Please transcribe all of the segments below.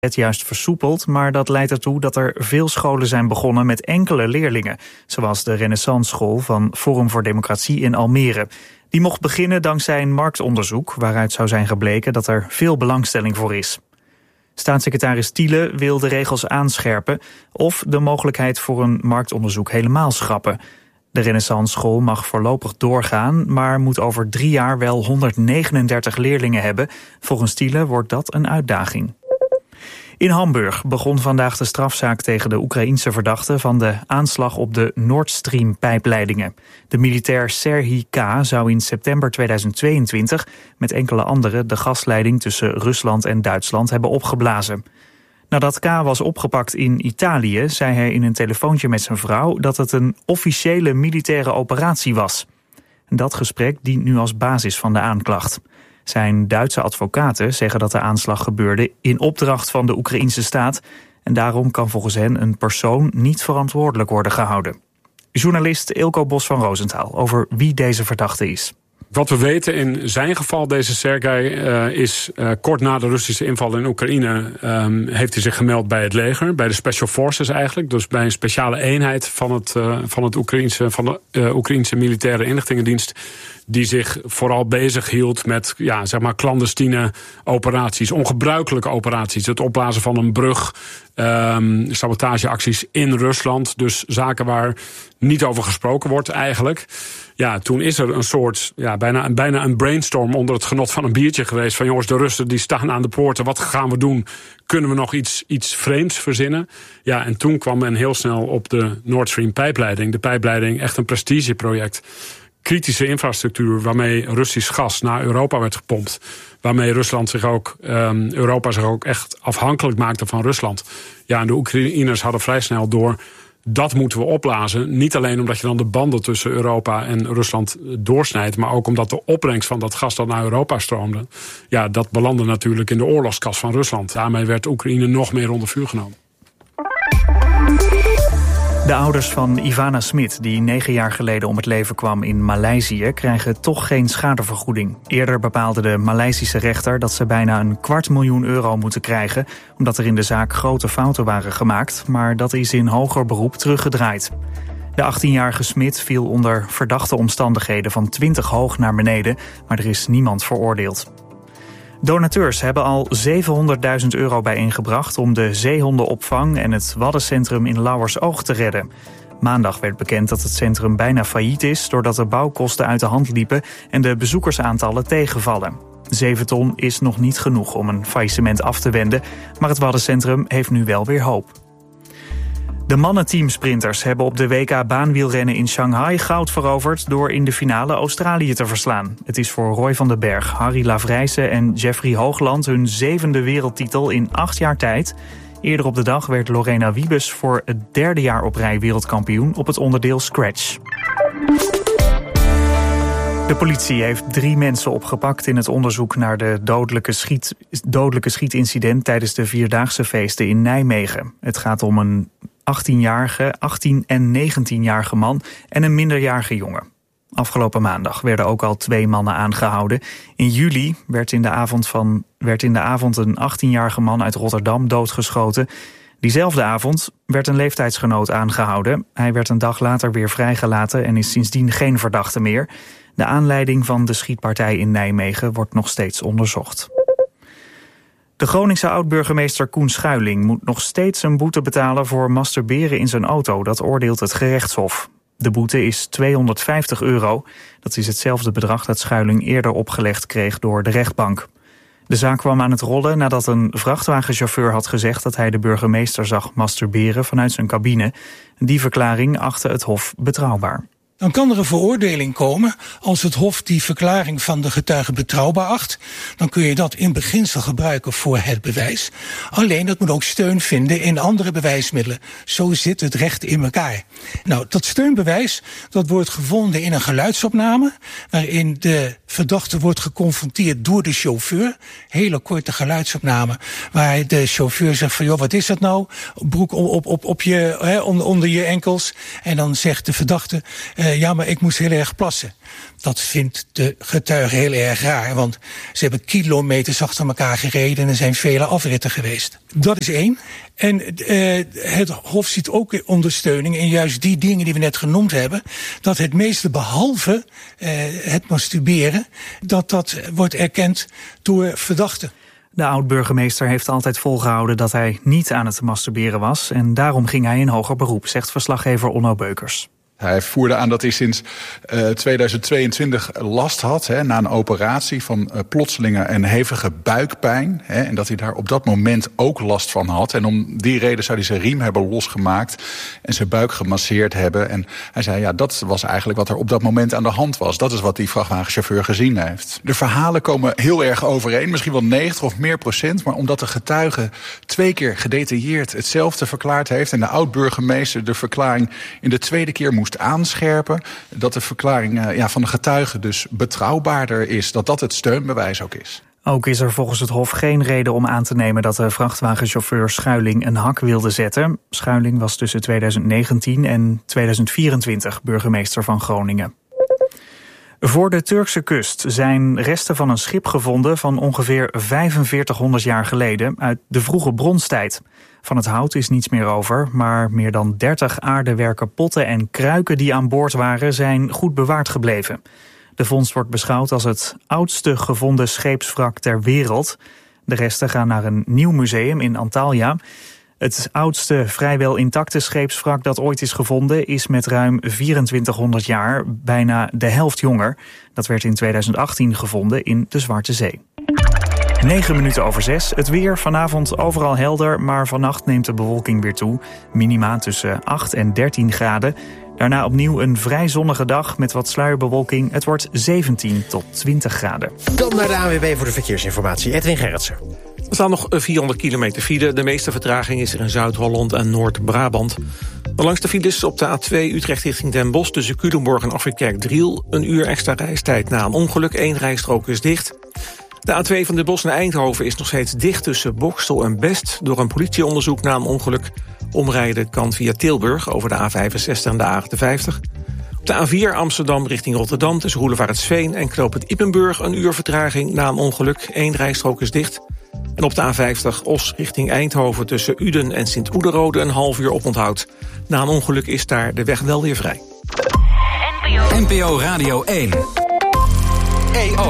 juist versoepeld, maar dat leidt ertoe dat er veel scholen zijn begonnen met enkele leerlingen, zoals de Renaissance School van Forum voor Democratie in Almere. Die mocht beginnen dankzij een marktonderzoek, waaruit zou zijn gebleken dat er veel belangstelling voor is. Staatssecretaris Thiele wil de regels aanscherpen of de mogelijkheid voor een marktonderzoek helemaal schrappen. De Renaissance School mag voorlopig doorgaan, maar moet over 3 jaar wel 139 leerlingen hebben. Volgens Thiele wordt dat een uitdaging. In Hamburg begon vandaag de strafzaak tegen de Oekraïense verdachte van de aanslag op de Nord Stream-pijpleidingen. De militair Serhij K. zou in september 2022 met enkele anderen de gasleiding tussen Rusland en Duitsland hebben opgeblazen. Nadat K. was opgepakt in Italië, zei hij in een telefoontje met zijn vrouw dat het een officiële militaire operatie was. Dat gesprek dient nu als basis van de aanklacht. Zijn Duitse advocaten zeggen dat de aanslag gebeurde in opdracht van de Oekraïense staat en daarom kan volgens hen een persoon niet verantwoordelijk worden gehouden. Journalist Eelco Bos van Rosenthal over wie deze verdachte is. Wat we weten in zijn geval, deze Sergej, is kort na de Russische inval in Oekraïne heeft hij zich gemeld bij het leger, bij de Special Forces eigenlijk. Dus bij een speciale eenheid van de Oekraïense militaire inlichtingendienst, die zich vooral bezig hield met clandestine operaties, ongebruikelijke operaties. Het opblazen van een brug, sabotageacties in Rusland. Dus zaken waar niet over gesproken wordt eigenlijk. Ja, toen is er een soort, bijna een brainstorm onder het genot van een biertje geweest. Van jongens, de Russen die staan aan de poorten, wat gaan we doen? Kunnen we nog iets vreemds verzinnen? Ja, en toen kwam men heel snel op de Nord Stream pijpleiding. De pijpleiding, echt een prestigeproject. Kritische infrastructuur waarmee Russisch gas naar Europa werd gepompt. Waarmee Europa zich ook echt afhankelijk maakte van Rusland. Ja, en de Oekraïners hadden vrij snel door, dat moeten we opblazen. Niet alleen omdat je dan de banden tussen Europa en Rusland doorsnijdt, maar ook omdat de opbrengst van dat gas dat naar Europa stroomde, ja, dat belandde natuurlijk in de oorlogskas van Rusland. Daarmee werd Oekraïne nog meer onder vuur genomen. De ouders van Ivana Smit, die 9 jaar geleden om het leven kwam in Maleisië, krijgen toch geen schadevergoeding. Eerder bepaalde de Maleisische rechter dat ze bijna €250.000 moeten krijgen, omdat er in de zaak grote fouten waren gemaakt, maar dat is in hoger beroep teruggedraaid. De 18-jarige Smit viel onder verdachte omstandigheden van 20 hoog naar beneden, maar er is niemand veroordeeld. Donateurs hebben al €700.000 bijeengebracht om de zeehondenopvang en het waddencentrum in Lauwersoog te redden. Maandag werd bekend dat het centrum bijna failliet is doordat de bouwkosten uit de hand liepen en de bezoekersaantallen tegenvallen. 7 ton is nog niet genoeg om een faillissement af te wenden, maar het waddencentrum heeft nu wel weer hoop. De mannenteamsprinters hebben op de WK baanwielrennen in Shanghai goud veroverd door in de finale Australië te verslaan. Het is voor Roy van den Berg, Harry Lavrijsen en Jeffrey Hoogland hun 7e wereldtitel in 8 jaar tijd. Eerder op de dag werd Lorena Wiebes voor het 3e jaar op rij wereldkampioen op het onderdeel scratch. De politie heeft 3 mensen opgepakt in het onderzoek naar de dodelijke schietincident tijdens de Vierdaagse feesten in Nijmegen. Het gaat om een 18 en 19-jarige man en een minderjarige jongen. Afgelopen maandag werden ook al 2 mannen aangehouden. In juli werd in de avond een 18-jarige man uit Rotterdam doodgeschoten. Diezelfde avond werd een leeftijdsgenoot aangehouden. Hij werd een dag later weer vrijgelaten en is sindsdien geen verdachte meer. De aanleiding van de schietpartij in Nijmegen wordt nog steeds onderzocht. De Groningse oud-burgemeester Koen Schuiling moet nog steeds een boete betalen voor masturberen in zijn auto. Dat oordeelt het gerechtshof. De boete is €250. Dat is hetzelfde bedrag dat Schuiling eerder opgelegd kreeg door de rechtbank. De zaak kwam aan het rollen nadat een vrachtwagenchauffeur had gezegd dat hij de burgemeester zag masturberen vanuit zijn cabine. Die verklaring achtte het hof betrouwbaar. Dan kan er een veroordeling komen als het hof die verklaring van de getuige betrouwbaar acht. Dan kun je dat in beginsel gebruiken voor het bewijs. Alleen dat moet ook steun vinden in andere bewijsmiddelen. Zo zit het recht in elkaar. Nou, dat steunbewijs dat wordt gevonden in een geluidsopname, waarin de verdachte wordt geconfronteerd door de chauffeur. Hele korte geluidsopname, waar de chauffeur zegt van, joh, wat is dat nou? Broek op je, onder je enkels. En dan zegt de verdachte, ja, maar ik moest heel erg plassen. Dat vindt de getuige heel erg raar, want ze hebben kilometers achter elkaar gereden en er zijn vele afritten geweest. Dat is één. En het Hof ziet ook ondersteuning in juist die dingen die we net genoemd hebben. Dat het meeste behalve het masturberen, dat wordt erkend door verdachten. De oud-burgemeester heeft altijd volgehouden dat hij niet aan het masturberen was. En daarom ging hij in hoger beroep, zegt verslaggever Onno Beukers. Hij voerde aan dat hij sinds 2022 last had na een operatie van plotselinge en hevige buikpijn. En dat hij daar op dat moment ook last van had. En om die reden zou hij zijn riem hebben losgemaakt en zijn buik gemasseerd hebben. En hij zei, ja, dat was eigenlijk wat er op dat moment aan de hand was. Dat is wat die vrachtwagenchauffeur gezien heeft. De verhalen komen heel erg overeen, misschien wel 90 of meer procent. Maar omdat de getuige 2 keer gedetailleerd hetzelfde verklaard heeft en de oud-burgemeester de verklaring in de tweede keer moest aanscherpen, dat de verklaring van de getuige dus betrouwbaarder is, dat het steunbewijs ook is. Ook is er volgens het Hof geen reden om aan te nemen dat de vrachtwagenchauffeur Schuiling een hak wilde zetten. Schuiling was tussen 2019 en 2024 burgemeester van Groningen. Voor de Turkse kust zijn resten van een schip gevonden van ongeveer 4500 jaar geleden uit de vroege bronstijd. Van het hout is niets meer over, maar meer dan 30 aardewerken potten en kruiken die aan boord waren zijn goed bewaard gebleven. De vondst wordt beschouwd als het oudste gevonden scheepswrak ter wereld. De resten gaan naar een nieuw museum in Antalya. Het oudste vrijwel intacte scheepswrak dat ooit is gevonden is met ruim 2400 jaar bijna de helft jonger. Dat werd in 2018 gevonden in de Zwarte Zee. 9 minuten over 6. Het weer vanavond overal helder, maar vannacht neemt de bewolking weer toe. Minima tussen 8 en 13 graden. Daarna opnieuw een vrij zonnige dag met wat sluierbewolking. Het wordt 17 tot 20 graden. Dan naar de ANWB voor de verkeersinformatie. Edwin Gerritsen. Er staan nog 400 kilometer file. De meeste vertraging is er in Zuid-Holland en Noord-Brabant. De langste files op de A2 Utrecht richting Den Bosch tussen Culemborg en Afritkerk-Driel. 1 uur extra reistijd na een ongeluk. 1 rijstrook is dicht. De A2 van Den Bosch naar Eindhoven is nog steeds dicht tussen Boxtel en Best. Door een politieonderzoek na een ongeluk. Omrijden kan via Tilburg over de A65 en de A58. Op de A4 Amsterdam richting Rotterdam tussen Roelevaretsveen en knooppunt Ippenburg 1 uur vertraging na een ongeluk. 1 rijstrook is dicht. En op de A50 Os richting Eindhoven tussen Uden en Sint-Oederode 1,5 uur oponthoud. Na een ongeluk is daar de weg wel weer vrij. NPO Radio 1. EO.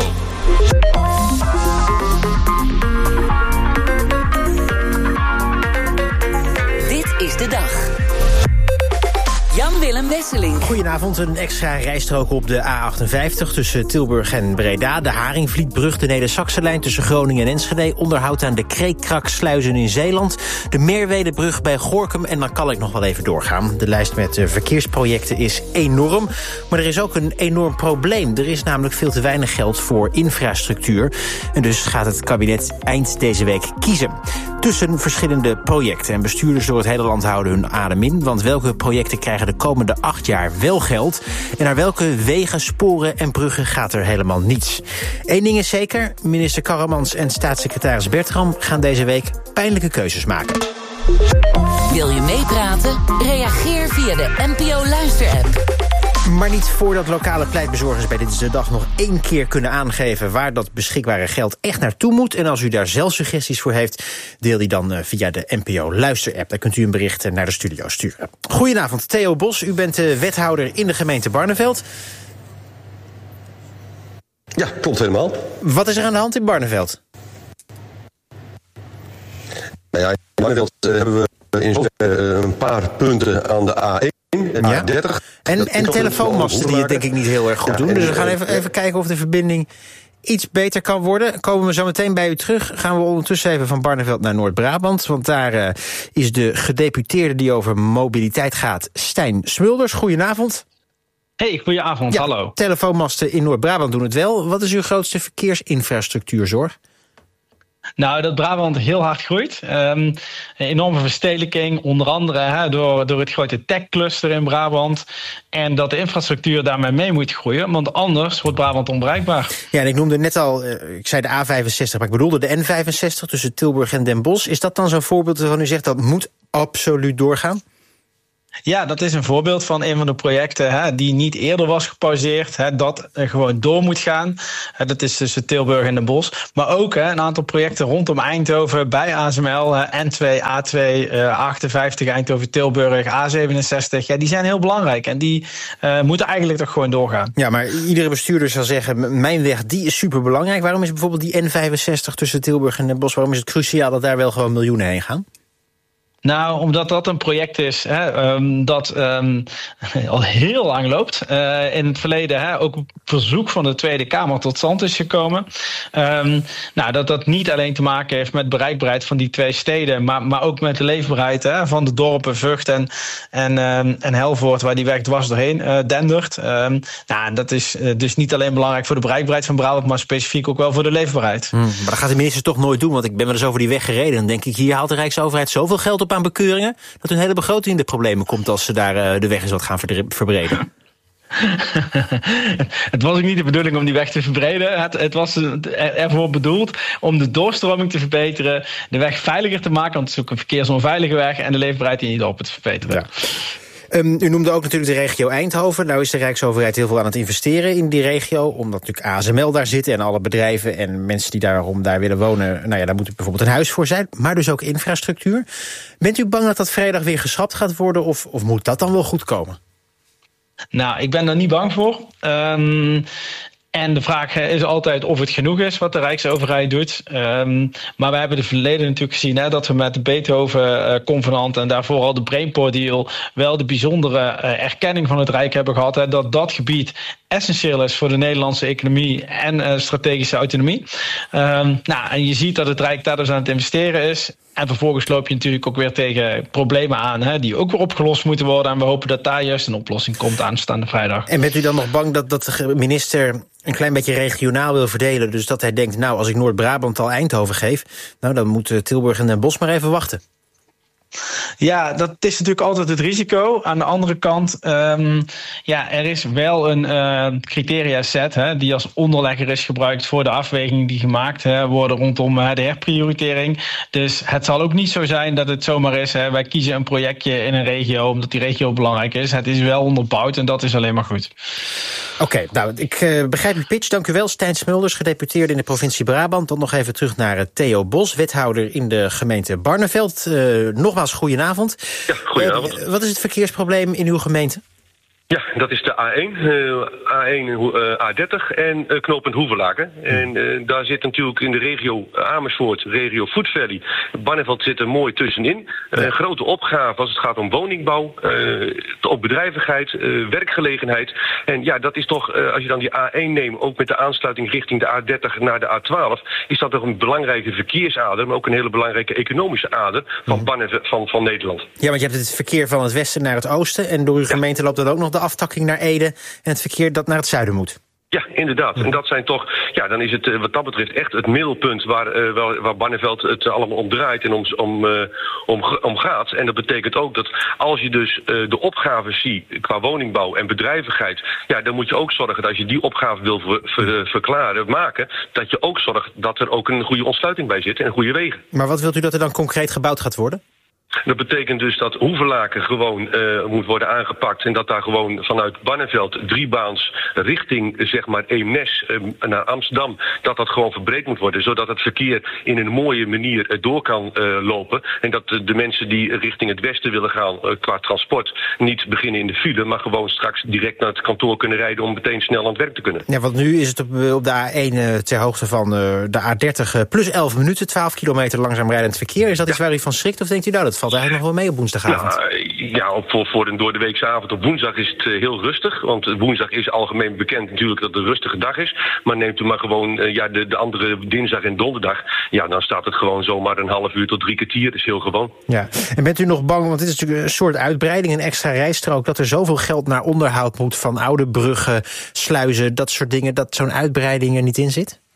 Dit is de dag. Jan-Willem Wesseling. Goedenavond, een extra rijstrook op de A58 tussen Tilburg en Breda. De Haringvlietbrug, de Neder-Saxe-lijn tussen Groningen en Enschede. Onderhoud aan de Kreekkraksluizen in Zeeland. De Meerwedebrug bij Gorinchem. En dan kan ik nog wel even doorgaan. De lijst met verkeersprojecten is enorm. Maar er is ook een enorm probleem. Er is namelijk veel te weinig geld voor infrastructuur. En dus gaat het kabinet eind deze week kiezen tussen verschillende projecten. En bestuurders door het hele land houden hun adem in. Want welke projecten krijgen de komende 8 jaar wel geld? En naar welke wegen, sporen en bruggen gaat er helemaal niets? Eén ding is zeker, minister Karremans en staatssecretaris Bertram gaan deze week pijnlijke keuzes maken. Wil je meepraten? Reageer via de NPO Luister-app. Maar niet voordat lokale pleitbezorgers bij Dit is de Dag nog 1 keer kunnen aangeven waar dat beschikbare geld echt naartoe moet. En als u daar zelf suggesties voor heeft, deel die dan via de NPO Luister-app. Daar kunt u een bericht naar de studio sturen. Goedenavond, Theo Bos. U bent wethouder in de gemeente Barneveld. Ja, klopt helemaal. Wat is er aan de hand in Barneveld? Nou ja, in Barneveld hebben we in zoverre een paar punten aan de A1. Ja. En telefoonmasten die het denk ik niet heel erg goed doen. Dus we gaan even kijken of de verbinding iets beter kan worden. Komen we zo meteen bij u terug. Gaan we ondertussen even van Barneveld naar Noord-Brabant. Want daar is de gedeputeerde die over mobiliteit gaat, Stijn Smulders. Goedenavond. Hey, goedenavond, ja, hallo. Telefoonmasten in Noord-Brabant doen het wel. Wat is uw grootste verkeersinfrastructuurzorg? Nou, dat Brabant heel hard groeit. Een enorme verstedelijking, onder andere door het grote tech-cluster in Brabant. En dat de infrastructuur daarmee mee moet groeien, want anders wordt Brabant onbereikbaar. Ja, en ik noemde net al, ik zei de A65, maar ik bedoelde de N65 tussen Tilburg en Den Bosch. Is dat dan zo'n voorbeeld waarvan u zegt dat moet absoluut doorgaan? Ja, dat is een voorbeeld van een van de projecten die niet eerder was gepauzeerd. Dat gewoon door moet gaan. Dat is tussen Tilburg en Den Bosch. Maar ook een aantal projecten rondom Eindhoven bij ASML. N2, A2, A58, Eindhoven-Tilburg, A67. Ja, die zijn heel belangrijk. En die moeten eigenlijk toch gewoon doorgaan. Ja, maar iedere bestuurder zal zeggen, mijn weg die is superbelangrijk. Waarom is bijvoorbeeld die N65 tussen Tilburg en Den Bosch, waarom is het cruciaal dat daar wel gewoon miljoenen heen gaan? Nou, omdat dat een project is dat al heel lang loopt. In het verleden ook op verzoek van de Tweede Kamer tot stand is gekomen. Dat niet alleen te maken heeft met bereikbaarheid van die twee steden, maar ook met de leefbaarheid van de dorpen Vught en Helvoort, waar die weg dwars doorheen dendert. Dat is dus niet alleen belangrijk voor de bereikbaarheid van Brabant, maar specifiek ook wel voor de leefbaarheid. Maar dat gaat de minister toch nooit doen, want ik ben wel eens over die weg gereden. Dan denk ik, hier haalt de Rijksoverheid zoveel geld op aan bekeuringen dat hun hele begroting in de problemen komt als ze daar de weg eens wat gaan verbreden. Het was ook niet de bedoeling om die weg te verbreden. Het was ervoor bedoeld om de doorstroming te verbeteren, de weg veiliger te maken, want het is ook een verkeersonveilige weg, en de leefbaarheid in die dorpen te verbeteren. Ja. U noemde ook natuurlijk de regio Eindhoven. Nou is de Rijksoverheid heel veel aan het investeren in die regio, omdat natuurlijk ASML daar zit en alle bedrijven en mensen die daar willen wonen. Daar moet bijvoorbeeld een huis voor zijn, maar dus ook infrastructuur. Bent u bang dat dat vrijdag weer geschrapt gaat worden of moet dat dan wel goed komen? Nou, ik ben daar niet bang voor. En de vraag is altijd of het genoeg is wat de Rijksoverheid doet. Maar we hebben de verleden natuurlijk gezien dat we met de Beethoven-convenant en daarvoor al de Brainport-deal wel de bijzondere erkenning van het Rijk hebben gehad. Dat gebied essentieel is voor de Nederlandse economie en strategische autonomie. En je ziet dat het Rijk daar dus aan het investeren is. En vervolgens loop je natuurlijk ook weer tegen problemen aan die ook weer opgelost moeten worden. En we hopen dat daar juist een oplossing komt aanstaande vrijdag. En bent u dan nog bang dat de minister een klein beetje regionaal wil verdelen? Dus dat hij denkt, als ik Noord-Brabant al Eindhoven geef, dan moet Tilburg en Den Bosch maar even wachten. Ja, dat is natuurlijk altijd het risico. Aan de andere kant, er is wel een criteria set die als onderlegger is gebruikt voor de afwegingen die gemaakt worden rondom de herprioritering. Dus het zal ook niet zo zijn dat het zomaar is, wij kiezen een projectje in een regio omdat die regio belangrijk is. Het is wel onderbouwd en dat is alleen maar goed. Oké, ik begrijp uw pitch. Dank u wel, Stijn Smulders, gedeputeerde in de provincie Brabant. Dan nog even terug naar Theo Bos, wethouder in de gemeente Barneveld. Nogmaals, goedenavond. Ja, goedenavond. Wat is het verkeersprobleem in uw gemeente? Ja, dat is de A30 en knooppunt Hoevelaken. En daar zit natuurlijk in de regio Amersfoort, regio Food Valley. Barneveld zit er mooi tussenin. Grote opgave als het gaat om woningbouw, ook bedrijvigheid, werkgelegenheid. En ja, dat is toch, als je dan die A1 neemt, ook met de aansluiting richting de A30 naar de A12, is dat toch een belangrijke verkeersader, maar ook een hele belangrijke economische ader van Nederland. Ja, want je hebt het verkeer van het westen naar het oosten en door uw gemeente loopt dat ook nog de aftakking naar Ede en het verkeer dat naar het zuiden moet. Ja, inderdaad. En dat zijn toch, dan is het wat dat betreft echt het middelpunt waar Barneveld het allemaal om draait en om gaat. En dat betekent ook dat als je dus de opgaven ziet qua woningbouw en bedrijvigheid, dan moet je ook zorgen dat als je die opgave wil maken, dat je ook zorgt dat er ook een goede ontsluiting bij zit en goede wegen. Maar wat wilt u dat er dan concreet gebouwd gaat worden? Dat betekent dus dat Hoevelaken gewoon moet worden aangepakt en dat daar gewoon vanuit Barneveld 3-baans richting Eemnes naar Amsterdam, dat gewoon verbreed moet worden, zodat het verkeer in een mooie manier door kan lopen en dat de mensen die richting het westen willen gaan qua transport niet beginnen in de file, maar gewoon straks direct naar het kantoor kunnen rijden om meteen snel aan het werk te kunnen. Ja, want nu is het op de A1 ter hoogte van de A30 plus 11 minuten, 12 kilometer langzaam rijdend verkeer. Is dat iets waar u van schrikt of denkt u dat valt eigenlijk nog wel mee op woensdagavond? Voor een doordeweekse avond op woensdag is het heel rustig. Want woensdag is algemeen bekend natuurlijk dat het een rustige dag is. Maar neemt u maar gewoon de andere dinsdag en donderdag. Ja, dan staat het gewoon zomaar een half uur tot 3 kwartier. Dat is heel gewoon. Ja, en bent u nog bang, want dit is natuurlijk een soort uitbreiding, een extra rijstrook, dat er zoveel geld naar onderhoud moet van oude bruggen, sluizen, dat soort dingen, dat zo'n uitbreiding er niet in zit?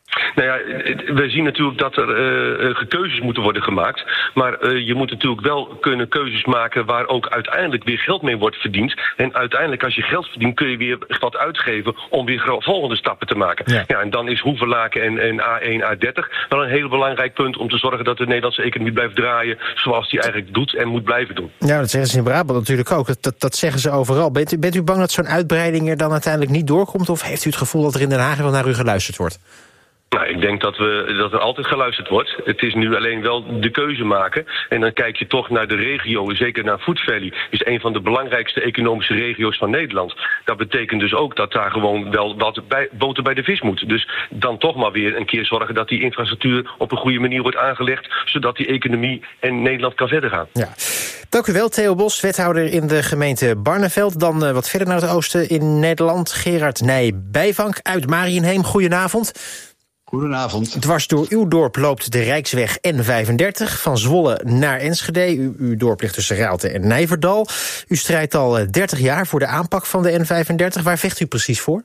Nou ja, we zien natuurlijk dat er keuzes moeten worden gemaakt. Maar je moet natuurlijk wel kunnen keuzes maken waar ook uiteindelijk weer geld mee wordt verdiend. En uiteindelijk als je geld verdient kun je weer wat uitgeven om weer volgende stappen te maken. Ja, en dan is Hoevelaken en A1, A30 wel een heel belangrijk punt om te zorgen dat de Nederlandse economie blijft draaien zoals die eigenlijk doet en moet blijven doen. Ja, dat zeggen ze in Brabant natuurlijk ook. Dat zeggen ze overal. Bent u bang dat zo'n uitbreiding er dan uiteindelijk niet doorkomt? Of heeft u het gevoel dat er in Den Haag wel naar u geluisterd wordt? Nou, ik denk dat er altijd geluisterd wordt. Het is nu alleen wel de keuze maken. En dan kijk je toch naar de regio, zeker naar Food Valley. Is een van de belangrijkste economische regio's van Nederland. Dat betekent dus ook dat daar gewoon wel wat boter bij de vis moet. Dus dan toch maar weer een keer zorgen dat die infrastructuur op een goede manier wordt aangelegd, zodat die economie en Nederland kan verder gaan. Ja. Dank u wel, Theo Bos, wethouder in de gemeente Barneveld. Dan wat verder naar het oosten in Nederland. Gerard Nij-Bijvank uit Mariënheem. Goedenavond. Goedenavond. Dwars door uw dorp loopt de Rijksweg N35 van Zwolle naar Enschede. Uw dorp ligt tussen Raalte en Nijverdal. U strijdt al 30 jaar voor de aanpak van de N35. Waar vecht u precies voor?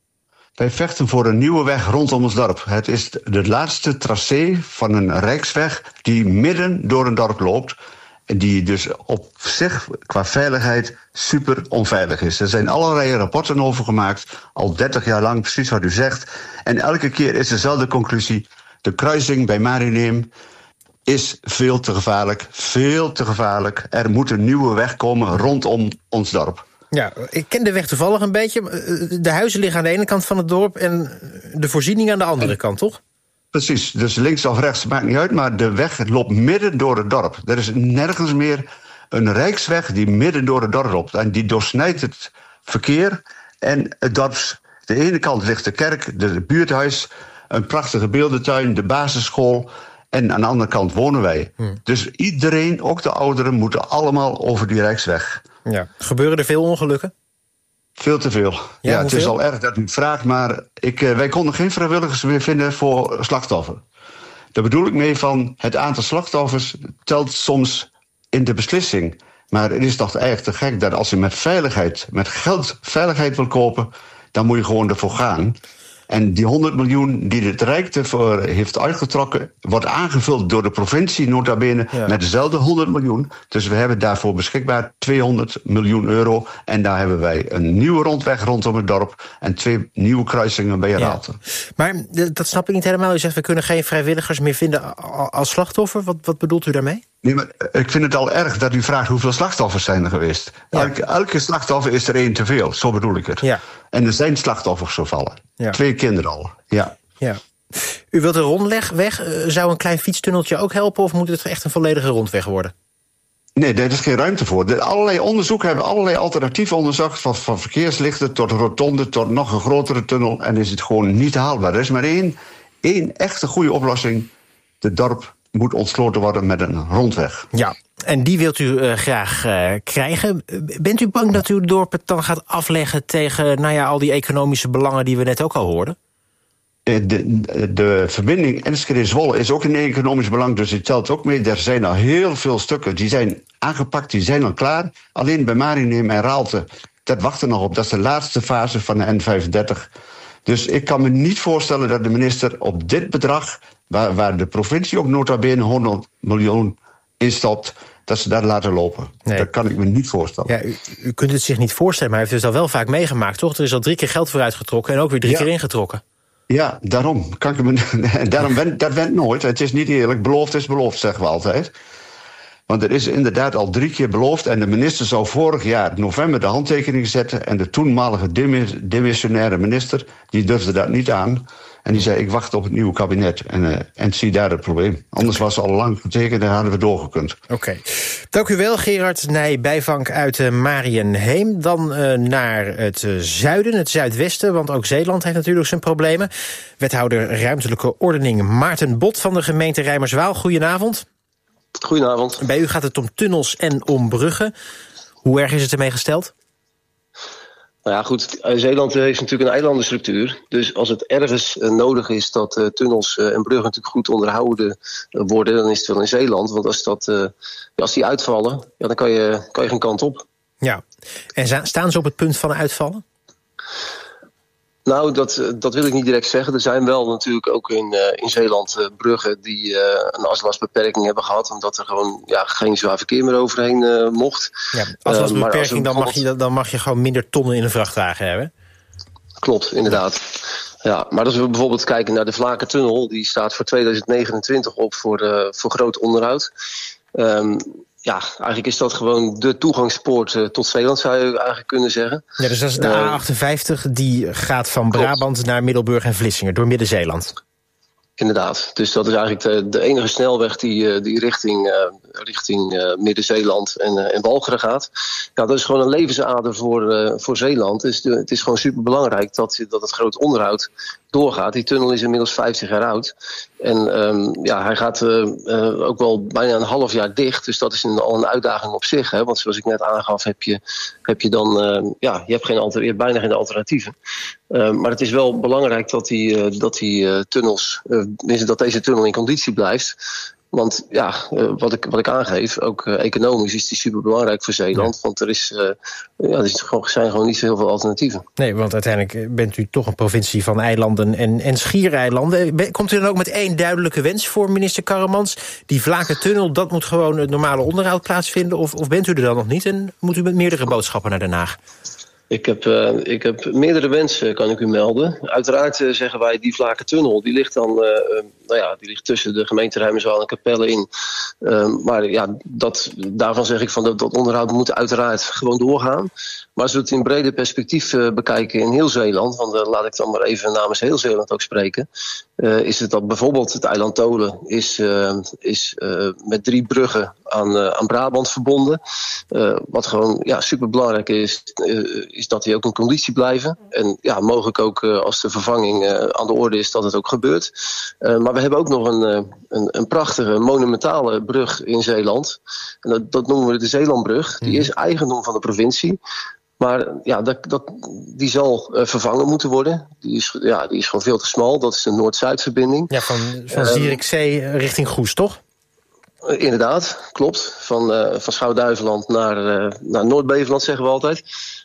Wij vechten voor een nieuwe weg rondom ons dorp. Het is de laatste tracé van een rijksweg die midden door een dorp loopt. En die dus op zich qua veiligheid super onveilig is. Er zijn allerlei rapporten over gemaakt, al 30 jaar lang, precies wat u zegt. En elke keer is dezelfde conclusie. De kruising bij Mariënheem is veel te gevaarlijk, veel te gevaarlijk. Er moet een nieuwe weg komen rondom ons dorp. Ja, ik ken de weg toevallig een beetje. De huizen liggen aan de ene kant van het dorp en de voorziening aan de andere kant, toch? Precies, dus links of rechts maakt niet uit, maar de weg loopt midden door het dorp. Er is nergens meer een rijksweg die midden door het dorp loopt. En die doorsnijdt het verkeer en het dorp. De ene kant ligt de kerk, het buurthuis, een prachtige beeldentuin, de basisschool. En aan de andere kant wonen wij. Dus iedereen, ook de ouderen, moeten allemaal over die rijksweg. Ja. Gebeuren er veel ongelukken? Veel te veel. Ja, het is al erg dat u het vraagt, maar wij konden geen vrijwilligers meer vinden voor slachtoffer. Daar bedoel ik mee van, het aantal slachtoffers telt soms in de beslissing. Maar het is toch eigenlijk te gek dat als je met geld veiligheid wil kopen, dan moet je gewoon ervoor gaan. En die 100 miljoen die het Rijk ervoor heeft uitgetrokken, wordt aangevuld door de provincie nota bene met dezelfde 100 miljoen. Dus we hebben daarvoor beschikbaar 200 miljoen euro. En daar hebben wij een nieuwe rondweg rondom het dorp en 2 nieuwe kruisingen bij Raalte. Maar dat snap ik niet helemaal. U zegt we kunnen geen vrijwilligers meer vinden als slachtoffer. Wat bedoelt u daarmee? Nee, maar ik vind het al erg dat u vraagt hoeveel slachtoffers zijn er geweest. Ja. Elke slachtoffer is er 1 te veel, zo bedoel ik het. Ja. En er zijn slachtoffers gevallen. Ja. 2 kinderen al, ja. U wilt een rondweg weg. Zou een klein fietstunneltje ook helpen of moet het echt een volledige rondweg worden? Nee, daar is geen ruimte voor. Allerlei onderzoeken hebben allerlei alternatieven onderzocht. Van verkeerslichten tot rotonde tot nog een grotere tunnel. En is het gewoon niet haalbaar. Er is maar één echte goede oplossing. Het dorp moet ontsloten worden met een rondweg. Ja, en die wilt u graag krijgen. Bent u bang dat uw dorp het dan gaat afleggen tegen al die economische belangen die we net ook al hoorden? De verbinding Enschede-Zwolle is ook een economisch belang, dus die telt ook mee. Er zijn al heel veel stukken, die zijn aangepakt, die zijn al klaar. Alleen bij Mariënheem en Raalte, dat wacht er nog op. Dat is de laatste fase van de N35. Dus ik kan me niet voorstellen dat de minister op dit bedrag, waar de provincie ook nota bene 100 miljoen instopt, dat ze dat laten lopen. Nee. Dat kan ik me niet voorstellen. Ja, u kunt het zich niet voorstellen, maar u heeft het al wel vaak meegemaakt, toch? Er is al 3 keer geld voor uitgetrokken en ook weer 3 keer ingetrokken. Ja, daarom. Dat went nooit. Het is niet eerlijk. Beloofd is beloofd, zeggen we altijd. Want er is inderdaad al 3 keer beloofd. En de minister zou vorig jaar november de handtekening zetten. En de toenmalige demissionaire minister, die durfde dat niet aan. En die zei, ik wacht op het nieuwe kabinet. En zie daar het probleem. Anders was het al lang getekend en hadden we doorgekund. Oké. Dank u wel, Gerard Nij-Bijvank uit Mariënheem. Dan naar het zuiden, het zuidwesten. Want ook Zeeland heeft natuurlijk zijn problemen. Wethouder Ruimtelijke Ordening Maarten Bot van de gemeente Rijmerswaal. Goedenavond. Goedenavond. Bij u gaat het om tunnels en om bruggen. Hoe erg is het ermee gesteld? Nou ja, goed, Zeeland heeft natuurlijk een eilandenstructuur. Dus als het ergens nodig is dat tunnels en bruggen natuurlijk goed onderhouden worden, dan is het wel in Zeeland. Want als die uitvallen, dan kan je geen kant op. Ja, en staan ze op het punt van uitvallen? Nou, dat wil ik niet direct zeggen. Er zijn wel natuurlijk ook in Zeeland bruggen die een aslastbeperking hebben gehad, omdat er gewoon geen zwaar verkeer meer overheen mocht. Ja, aslastbeperking, dan mag je gewoon minder tonnen in een vrachtwagen hebben. Klopt, inderdaad. Ja, maar als we bijvoorbeeld kijken naar de Vlakentunnel, die staat voor 2029 op voor groot onderhoud. Eigenlijk is dat gewoon de toegangspoort tot Zeeland, zou je eigenlijk kunnen zeggen. Ja, dus dat is de A58, die gaat van Brabant naar Middelburg en Vlissingen, door Midden-Zeeland. Inderdaad, dus dat is eigenlijk de enige snelweg die richting Midden-Zeeland en Walcheren gaat. Ja, dat is gewoon een levensader voor Zeeland. Dus het is gewoon superbelangrijk dat het groot onderhoud doorgaat. Die tunnel is inmiddels 50 jaar oud. En hij gaat ook wel bijna een half jaar dicht. Dus dat is al een uitdaging op zich. Hè? Want zoals ik net aangaf, heb je dan je hebt bijna geen alternatieven. Maar het is wel belangrijk dat die tunnels, dat deze tunnel in conditie blijft. Want wat ik aangeef, ook economisch is die superbelangrijk voor Zeeland. Want er zijn gewoon niet zo heel veel alternatieven. Nee, want uiteindelijk bent u toch een provincie van eilanden en schiereilanden. Komt u dan ook met één duidelijke wens voor minister Karremans? Die Vlakentunnel, dat moet gewoon het normale onderhoud plaatsvinden? Of bent u er dan nog niet en moet u met meerdere boodschappen naar Den Haag? Ik heb meerdere wensen, kan ik u melden. Uiteraard zeggen wij, die Vlakentunnel, die ligt dan die ligt tussen de gemeente Rijmerswaal en Capelle in. Maar daarvan zeg ik van dat onderhoud moet uiteraard gewoon doorgaan. Maar als we het in breder perspectief bekijken in heel Zeeland, want laat ik dan maar even namens heel Zeeland ook spreken, is het dat bijvoorbeeld het eiland Tholen is met 3 bruggen aan Brabant verbonden. Wat gewoon superbelangrijk is dat die ook in conditie blijven. En mogelijk ook als de vervanging aan de orde is, dat het ook gebeurt. Maar we hebben ook nog een prachtige, monumentale brug in Zeeland. En dat noemen we de Zeelandbrug. Die is eigendom van de provincie. Maar die zal vervangen moeten worden. Die is gewoon veel te smal. Dat is de Noord-Zuidverbinding. Ja, van Zierikzee richting Goes, toch? Inderdaad, klopt. Van Schouw-Duiveland naar Noord-Beveland, zeggen we altijd.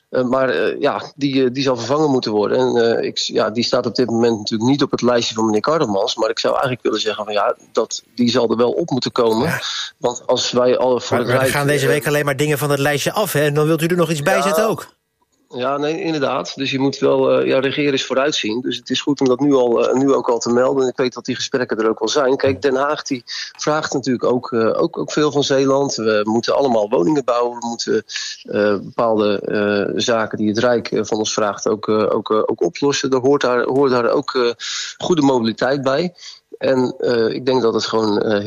Die zal vervangen moeten worden. En die staat op dit moment natuurlijk niet op het lijstje van meneer Karremans. Maar ik zou eigenlijk willen zeggen van die zal er wel op moeten komen. Ja. Want als wij alle voor we gaan deze week alleen maar dingen van het lijstje af, hè? En dan wilt u er nog iets bij zetten ook. Ja, nee, inderdaad. Dus je moet wel regeren is vooruitzien. Dus het is goed om dat nu ook al te melden. En ik weet dat die gesprekken er ook wel zijn. Kijk, Den Haag die vraagt natuurlijk ook veel van Zeeland. We moeten allemaal woningen bouwen. We moeten bepaalde zaken die het Rijk van ons vraagt ook oplossen. Er hoort daar ook goede mobiliteit bij. En ik denk dat het gewoon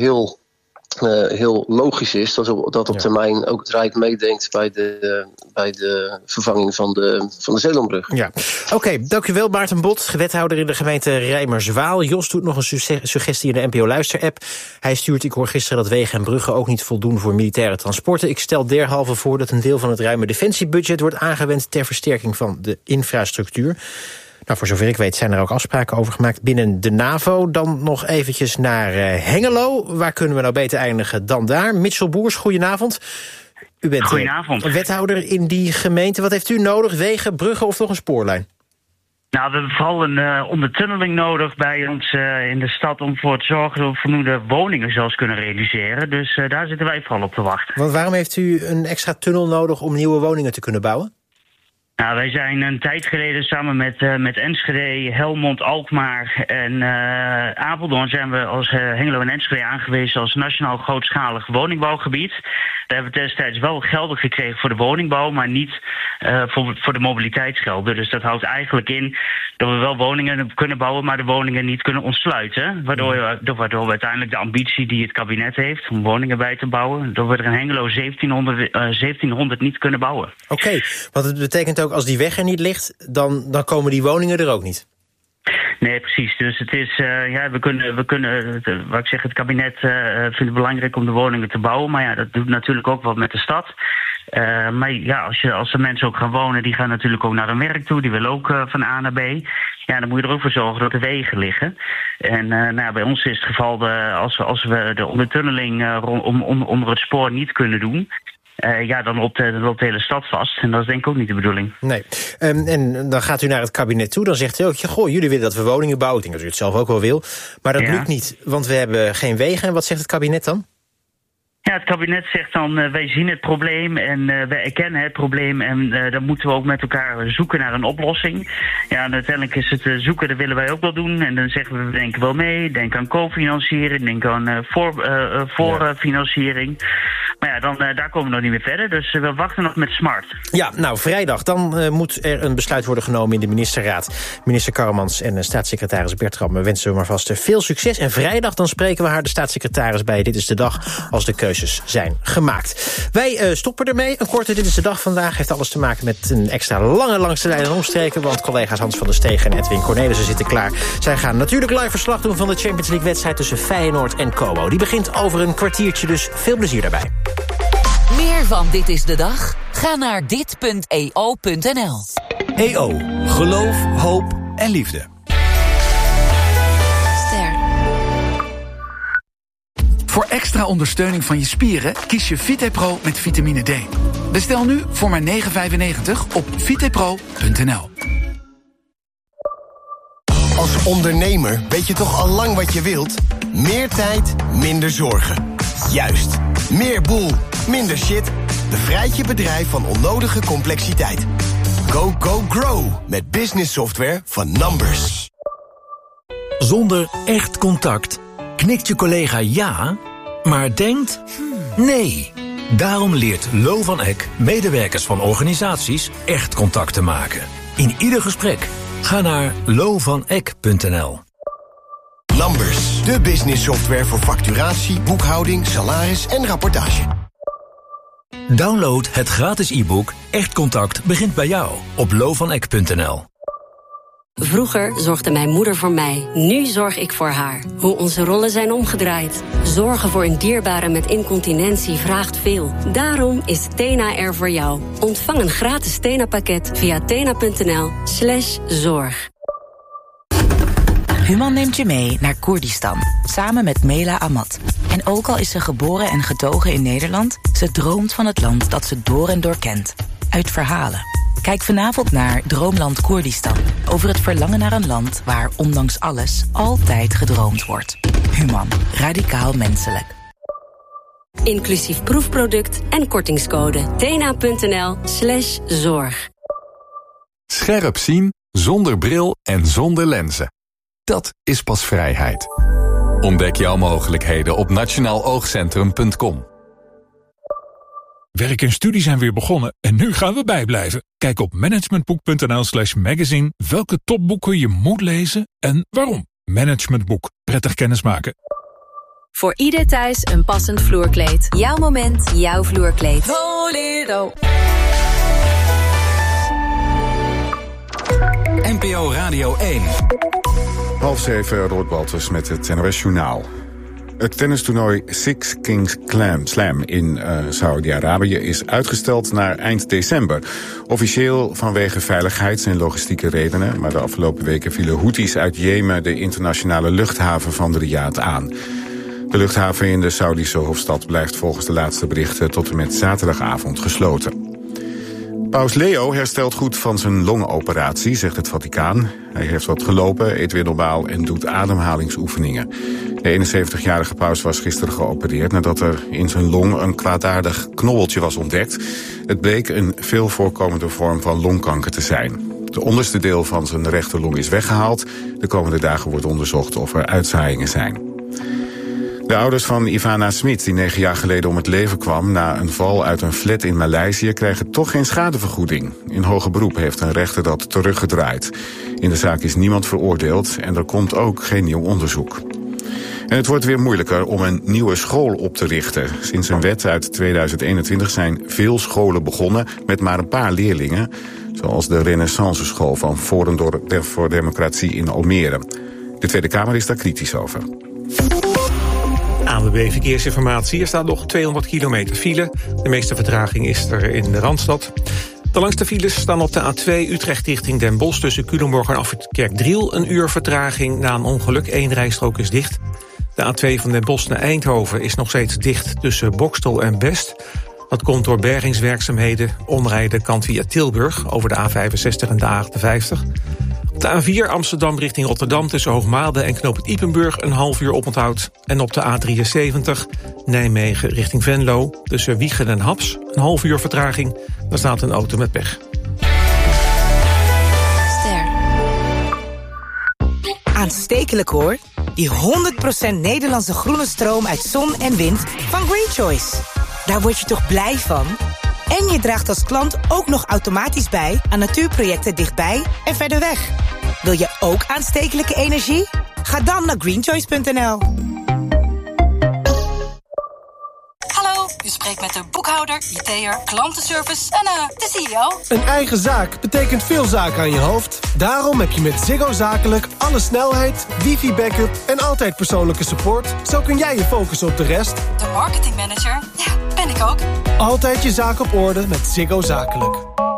heel logisch is dat op termijn ook het Rijk meedenkt bij de vervanging van de Zeelandbrug. Ja. Oké, dank u wel, Maarten Bot, wethouder in de gemeente Rijmerswaal. Jos doet nog een suggestie in de NPO Luister-app. Hij stuurt, ik hoor gisteren dat wegen en bruggen ook niet voldoen voor militaire transporten. Ik stel derhalve voor dat een deel van het ruime defensiebudget wordt aangewend ter versterking van de infrastructuur. Nou, voor zover ik weet zijn er ook afspraken over gemaakt binnen de NAVO. Dan nog eventjes naar Hengelo. Waar kunnen we nou beter eindigen dan daar? Mitchell Boers, goedenavond. U bent wethouder in die gemeente. Wat heeft u nodig? Wegen, bruggen of nog een spoorlijn? Nou, we hebben vooral een ondertunneling nodig bij ons in de stad om ervoor te zorgen dat we voldoende woningen zelfs kunnen realiseren. Dus daar zitten wij vooral op te wachten. Want waarom heeft u een extra tunnel nodig om nieuwe woningen te kunnen bouwen? Nou, wij zijn een tijd geleden samen met Enschede, Helmond, Alkmaar en Apeldoorn zijn we als Hengelo en Enschede aangewezen als nationaal grootschalig woningbouwgebied. Daar hebben we destijds wel gelden gekregen voor de woningbouw, maar niet voor de mobiliteitsgelden. Dus dat houdt eigenlijk in dat we wel woningen kunnen bouwen, maar de woningen niet kunnen ontsluiten. Waardoor we uiteindelijk de ambitie die het kabinet heeft om woningen bij te bouwen, dat we er in Hengelo 1700 niet kunnen bouwen. Oké, want het betekent ook als die weg er niet ligt, dan komen die woningen er ook niet. Nee, precies. Dus het is, we kunnen, wat ik zeg, het kabinet vindt het belangrijk om de woningen te bouwen. Maar ja, dat doet natuurlijk ook wat met de stad. Maar ja, als de mensen ook gaan wonen, die gaan natuurlijk ook naar hun werk toe. Die willen ook van A naar B. Ja, dan moet je er ook voor zorgen dat de wegen liggen. En bij ons is het geval, als we de ondertunneling onder het spoor niet kunnen doen, dan loopt de hele stad vast. En dat is denk ik ook niet de bedoeling. Nee. En dan gaat u naar het kabinet toe. Dan zegt u ook, jullie willen dat we woningen bouwen. Ik denk dat u het zelf ook wel wil. Maar dat lukt niet, want we hebben geen wegen. En wat zegt het kabinet dan? Ja, het kabinet zegt dan, wij zien het probleem en wij erkennen het probleem en dan moeten we ook met elkaar zoeken naar een oplossing. Ja, en uiteindelijk is het zoeken, dat willen wij ook wel doen. En dan zeggen we denken wel mee, denk aan cofinanciering, denk aan voorfinanciering. Maar ja, daar komen we nog niet meer verder, dus we wachten nog met Smart. Ja, nou, vrijdag, dan moet er een besluit worden genomen in de ministerraad. Minister Karremans en staatssecretaris Bertram, we wensen we maar vast veel succes. En vrijdag dan spreken we haar, de staatssecretaris, bij Dit is de Dag, als de keuzes zijn gemaakt. Wij stoppen ermee. Een korte Dit is de Dag vandaag heeft alles te maken met een extra lange langste lijn en omstreken, want collega's Hans van der Stegen en Edwin Cornelissen zitten klaar. Zij gaan natuurlijk live verslag doen van de Champions League wedstrijd tussen Feyenoord en Como. Die begint over een kwartiertje, dus veel plezier daarbij. Meer van Dit is de Dag? Ga naar dit.eo.nl. EO. Geloof, hoop en liefde. Voor extra ondersteuning van je spieren kies je VitePro met vitamine D. Bestel nu voor maar €9,95 op vitepro.nl. Als ondernemer weet je toch al lang wat je wilt? Meer tijd, minder zorgen. Juist. Meer boel, minder shit. Bevrijd je bedrijf van onnodige complexiteit. Go, go, grow met business software van Numbers. Zonder echt contact knikt je collega ja, maar denkt nee. Daarom leert Lo van Eck medewerkers van organisaties echt contact te maken. In ieder gesprek. Ga naar lovaneck.nl. Numbers, de business software voor facturatie, boekhouding, salaris en rapportage. Download het gratis e-book Echt Contact begint bij jou op lovaneck.nl. Vroeger zorgde mijn moeder voor mij. Nu zorg ik voor haar. Hoe onze rollen zijn omgedraaid. Zorgen voor een dierbare met incontinentie vraagt veel. Daarom is Tena er voor jou. Ontvang een gratis Tena-pakket via tena.nl/zorg. Human neemt je mee naar Koerdistan, samen met Mela Ahmad. En ook al is ze geboren en getogen in Nederland, ze droomt van het land dat ze door en door kent. Uit verhalen. Kijk vanavond naar Droomland Koerdistan. Over het verlangen naar een land waar, ondanks alles, altijd gedroomd wordt. Human. Radicaal menselijk. Inclusief proefproduct en kortingscode. tena.nl/zorg. Scherp zien, zonder bril en zonder lenzen. Dat is pas vrijheid. Ontdek jouw mogelijkheden op nationaaloogcentrum.com. Werk en studie zijn weer begonnen en nu gaan we bijblijven. Kijk op managementboek.nl/magazine welke topboeken je moet lezen en waarom. Managementboek. Prettig kennismaken. Voor ieder thuis een passend vloerkleed. Jouw moment, jouw vloerkleed. Voledo. NPO Radio 1. 6:30, Robert Baltus met het NOS Journaal. Het tennistoernooi Six Kings Slam in Saudi-Arabië is uitgesteld naar eind december. Officieel vanwege veiligheids- en logistieke redenen, maar de afgelopen weken vielen Houthis uit Jemen de internationale luchthaven van Riyadh aan. De luchthaven in de Saudische hoofdstad blijft volgens de laatste berichten tot en met zaterdagavond gesloten. Paus Leo herstelt goed van zijn longenoperatie, zegt het Vaticaan. Hij heeft wat gelopen, eet weer normaal en doet ademhalingsoefeningen. De 71-jarige paus was gisteren geopereerd nadat er in zijn long een kwaadaardig knobbeltje was ontdekt. Het bleek een veel voorkomende vorm van longkanker te zijn. Het onderste deel van zijn rechterlong is weggehaald. De komende dagen wordt onderzocht of er uitzaaiingen zijn. De ouders van Ivana Smit, die 9 jaar geleden om het leven kwam na een val uit een flat in Maleisië, krijgen toch geen schadevergoeding. In hoger beroep heeft een rechter dat teruggedraaid. In de zaak is niemand veroordeeld en er komt ook geen nieuw onderzoek. En het wordt weer moeilijker om een nieuwe school op te richten. Sinds een wet uit 2021 zijn veel scholen begonnen met maar een paar leerlingen, zoals de Renaissance School van Forum voor Democratie in Almere. De Tweede Kamer is daar kritisch over. ANWB Verkeersinformatie. Er staat nog 200 kilometer file. De meeste vertraging is er in de Randstad. De langste files staan op de A2 Utrecht richting Den Bosch tussen Culemborg en Afrit Kerkdriel. Een uur vertraging na een ongeluk. 1 rijstrook is dicht. De A2 van Den Bosch naar Eindhoven is nog steeds dicht tussen Bokstel en Best. Dat komt door bergingswerkzaamheden. Omrijden kan via Tilburg over de A65 en de A58. Op de A4 Amsterdam richting Rotterdam tussen Hoogmade en Knooppunt Ypenburg een half uur oponthoud. En op de A73 Nijmegen richting Venlo tussen Wijchen en Haps een half uur vertraging. Daar staat een auto met pech. Aanstekelijk hoor. Die 100% Nederlandse groene stroom uit zon en wind van Green Choice. Daar word je toch blij van? En je draagt als klant ook nog automatisch bij aan natuurprojecten dichtbij en verder weg. Wil je ook aanstekelijke energie? Ga dan naar greenchoice.nl. Hallo, u spreekt met de boekhouder, IT'er, klantenservice en de CEO. Een eigen zaak betekent veel zaken aan je hoofd. Daarom heb je met Ziggo Zakelijk alle snelheid, wifi-backup en altijd persoonlijke support. Zo kun jij je focussen op de rest. De marketingmanager, ja, ben ik ook. Altijd je zaak op orde met Ziggo Zakelijk.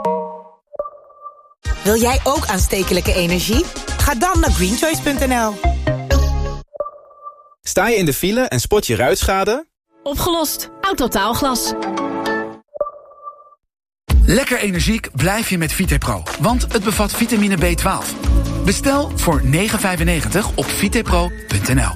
Wil jij ook aanstekelijke energie? Ga dan naar greenchoice.nl. Sta je in de file en spot je ruitschade? Opgelost. Autotaalglas. Lekker energiek blijf je met Vitepro, want het bevat vitamine B12. Bestel voor €9,95 op vitepro.nl.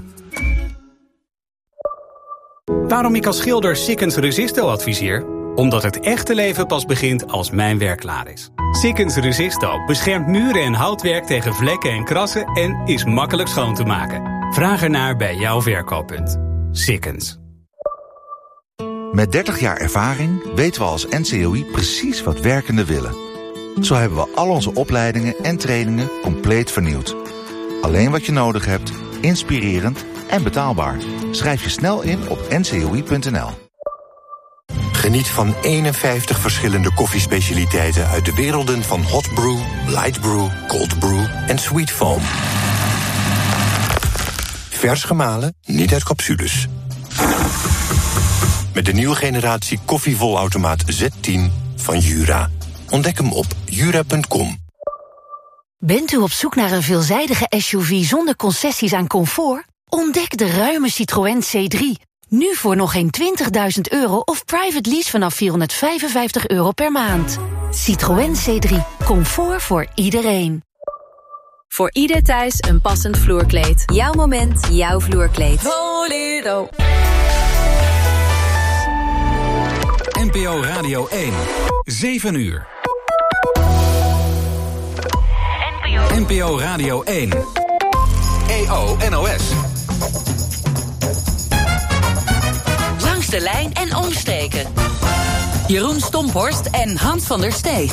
Waarom ik als schilder Sikkens Resisto adviseer? Omdat het echte leven pas begint als mijn werk klaar is. Sikkens Resisto beschermt muren en houtwerk tegen vlekken en krassen en is makkelijk schoon te maken. Vraag ernaar bij jouw verkooppunt. Sikkens. Met 30 jaar ervaring weten we als NCOI precies wat werkenden willen. Zo hebben we al onze opleidingen en trainingen compleet vernieuwd. Alleen wat je nodig hebt, inspirerend en betaalbaar. Schrijf je snel in op ncoi.nl. Geniet van 51 verschillende koffiespecialiteiten uit de werelden van hot brew, light brew, cold brew en sweet foam. Vers gemalen, niet uit capsules. Met de nieuwe generatie koffievolautomaat Z10 van Jura. Ontdek hem op jura.com. Bent u op zoek naar een veelzijdige SUV zonder concessies aan comfort? Ontdek de ruime Citroën C3. Nu voor nog geen €20.000 of private lease vanaf €455 per maand. Citroën C3. Comfort voor iedereen. Voor ieder thuis een passend vloerkleed. Jouw moment, jouw vloerkleed. Bolero. NPO Radio 1. 7 uur. NPO Radio 1. EO NOS. Langs de lijn en omstreken. Jeroen Stomphorst en Hans van der Steeg.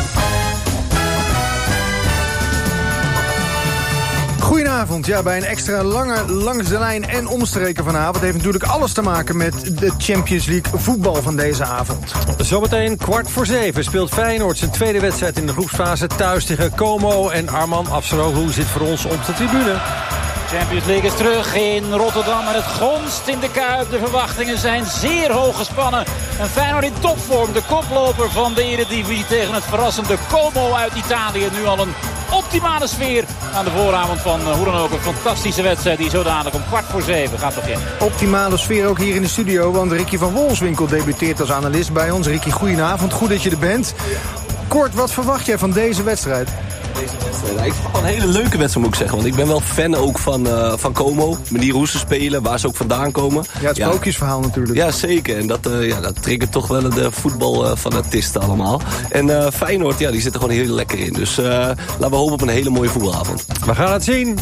Goedenavond. Ja, bij een extra lange langs de lijn en omstreken vanavond heeft natuurlijk alles te maken met de Champions League voetbal van deze avond. Zometeen 6:15 speelt Feyenoord zijn tweede wedstrijd in de groepsfase thuis tegen Como. En Arman Afsaroglu zit voor ons op de tribune. Champions League is terug in Rotterdam en het gonst in de Kuip. De verwachtingen zijn zeer hoog gespannen. En Feyenoord in topvorm, de koploper van de Eredivisie tegen het verrassende Como uit Italië. Nu al een optimale sfeer aan de vooravond van hoe dan ook een fantastische wedstrijd die zo dadelijk om 6:15 gaat beginnen. Optimale sfeer ook hier in de studio, want Ricky van Wolfswinkel debuteert als analist bij ons. Ricky, goedenavond, goed dat je er bent. Kort, wat verwacht jij van deze wedstrijd? Ik vond een hele leuke wedstrijd, moet ik zeggen. Want ik ben wel fan ook van Como. De manier hoe ze spelen, waar ze ook vandaan komen. Ja, het sprookjesverhaal natuurlijk. Ja, zeker. En dat triggert toch wel de voetbalfanatisten allemaal. En Feyenoord, ja, die zit er gewoon heel lekker in. Dus laten we hopen op een hele mooie voetbalavond. We gaan het zien.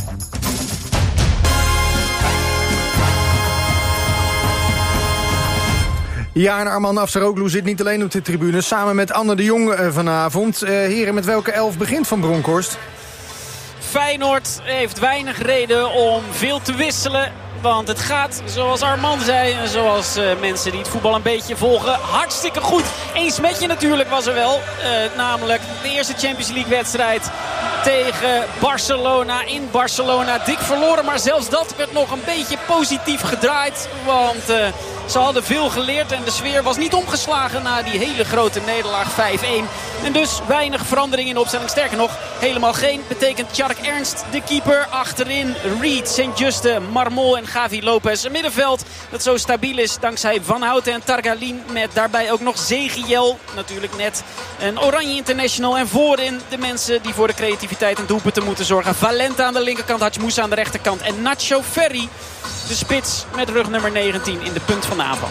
Ja, en Arman Afsaroglu zit niet alleen op de tribune. Samen met Anne de Jong vanavond. Heren, met welke 11 begint Van Bronckhorst? Feyenoord heeft weinig reden om veel te wisselen. Want het gaat, zoals Arman zei, en zoals mensen die het voetbal een beetje volgen, hartstikke goed. Eén smetje natuurlijk was er wel. Namelijk de eerste Champions League wedstrijd tegen Barcelona in Barcelona. Dik verloren, maar zelfs dat werd nog een beetje positief gedraaid. Want ze hadden veel geleerd en de sfeer was niet omgeslagen na die hele grote nederlaag 5-1. En dus weinig verandering in de opstelling. Sterker nog, helemaal geen. Betekent Tjark Ernst de keeper. Achterin Reed, Sint-Juste, Marmol en Gavi Lopez. Een middenveld dat zo stabiel is dankzij Van Houten en Targalin. Met daarbij ook nog Zegiel. Natuurlijk net een Oranje International. En voorin de mensen die voor de creativiteit en doelpunten moeten zorgen. Valenta aan de linkerkant, Hatjmoussa aan de rechterkant. En Nacho Ferry, de spits met rug nummer 19 in de punt van de aanval.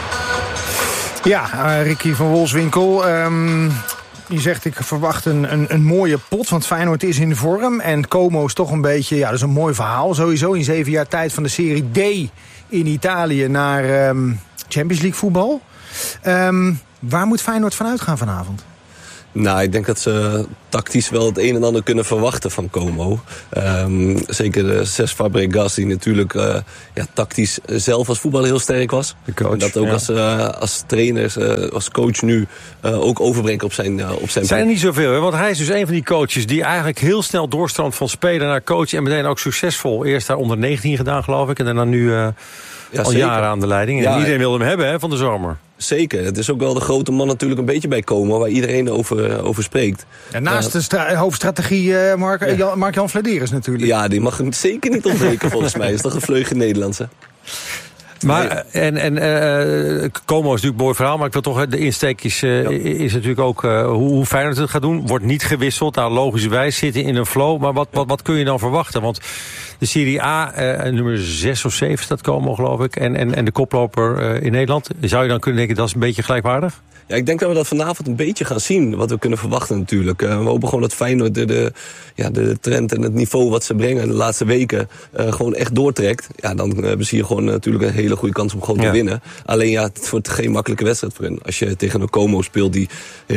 Ja, Ricky van Wolfswinkel. Je zegt, ik verwacht een mooie pot, want Feyenoord is in vorm. En Como is toch een beetje, ja, dat is een mooi verhaal. Sowieso in 7 jaar tijd van de Serie D in Italië naar Champions League voetbal. Waar moet Feyenoord van uitgaan vanavond? Nou, ik denk dat ze tactisch wel het een en ander kunnen verwachten van Como. Zeker de Cesc Fabregas, die natuurlijk tactisch zelf als voetballer heel sterk was. De coach, en dat ook als trainer, als coach nu ook overbrengt op zijn zijn er niet zoveel, hè? Want hij is dus een van die coaches die eigenlijk heel snel doorstroomt van speler naar coach. En meteen ook succesvol. Eerst daar onder 19 gedaan, geloof ik. En daarna nu al jaren aan de leiding. En iedereen wil hem hebben, hè, van de zomer. Zeker. Het is ook wel de grote man natuurlijk een beetje bij Como, waar iedereen over spreekt. En naast de hoofdstrategie Mark-Jan Vladeris natuurlijk. Ja, die mag hem zeker niet ontbreken volgens mij. Is toch een vleugje Nederlands, hè? Maar, Como is natuurlijk een mooi verhaal, maar ik wil toch, de insteek is natuurlijk ook hoe Feyenoord het gaat doen. Wordt niet gewisseld, nou logischerwijs zitten in een flow. Maar wat kun je dan verwachten? Want de Serie A, nummer 6 of 7 staat Como, geloof ik. En de koploper in Nederland. Zou je dan kunnen denken, dat is een beetje gelijkwaardig? Ja, ik denk dat we dat vanavond een beetje gaan zien. Wat we kunnen verwachten natuurlijk. We hopen gewoon dat Feyenoord de trend en het niveau wat ze brengen de laatste weken gewoon echt doortrekt. Ja, dan hebben ze hier gewoon natuurlijk een hele goede kans om gewoon te winnen. Alleen het wordt geen makkelijke wedstrijd voor hen. Als je tegen een Como speelt die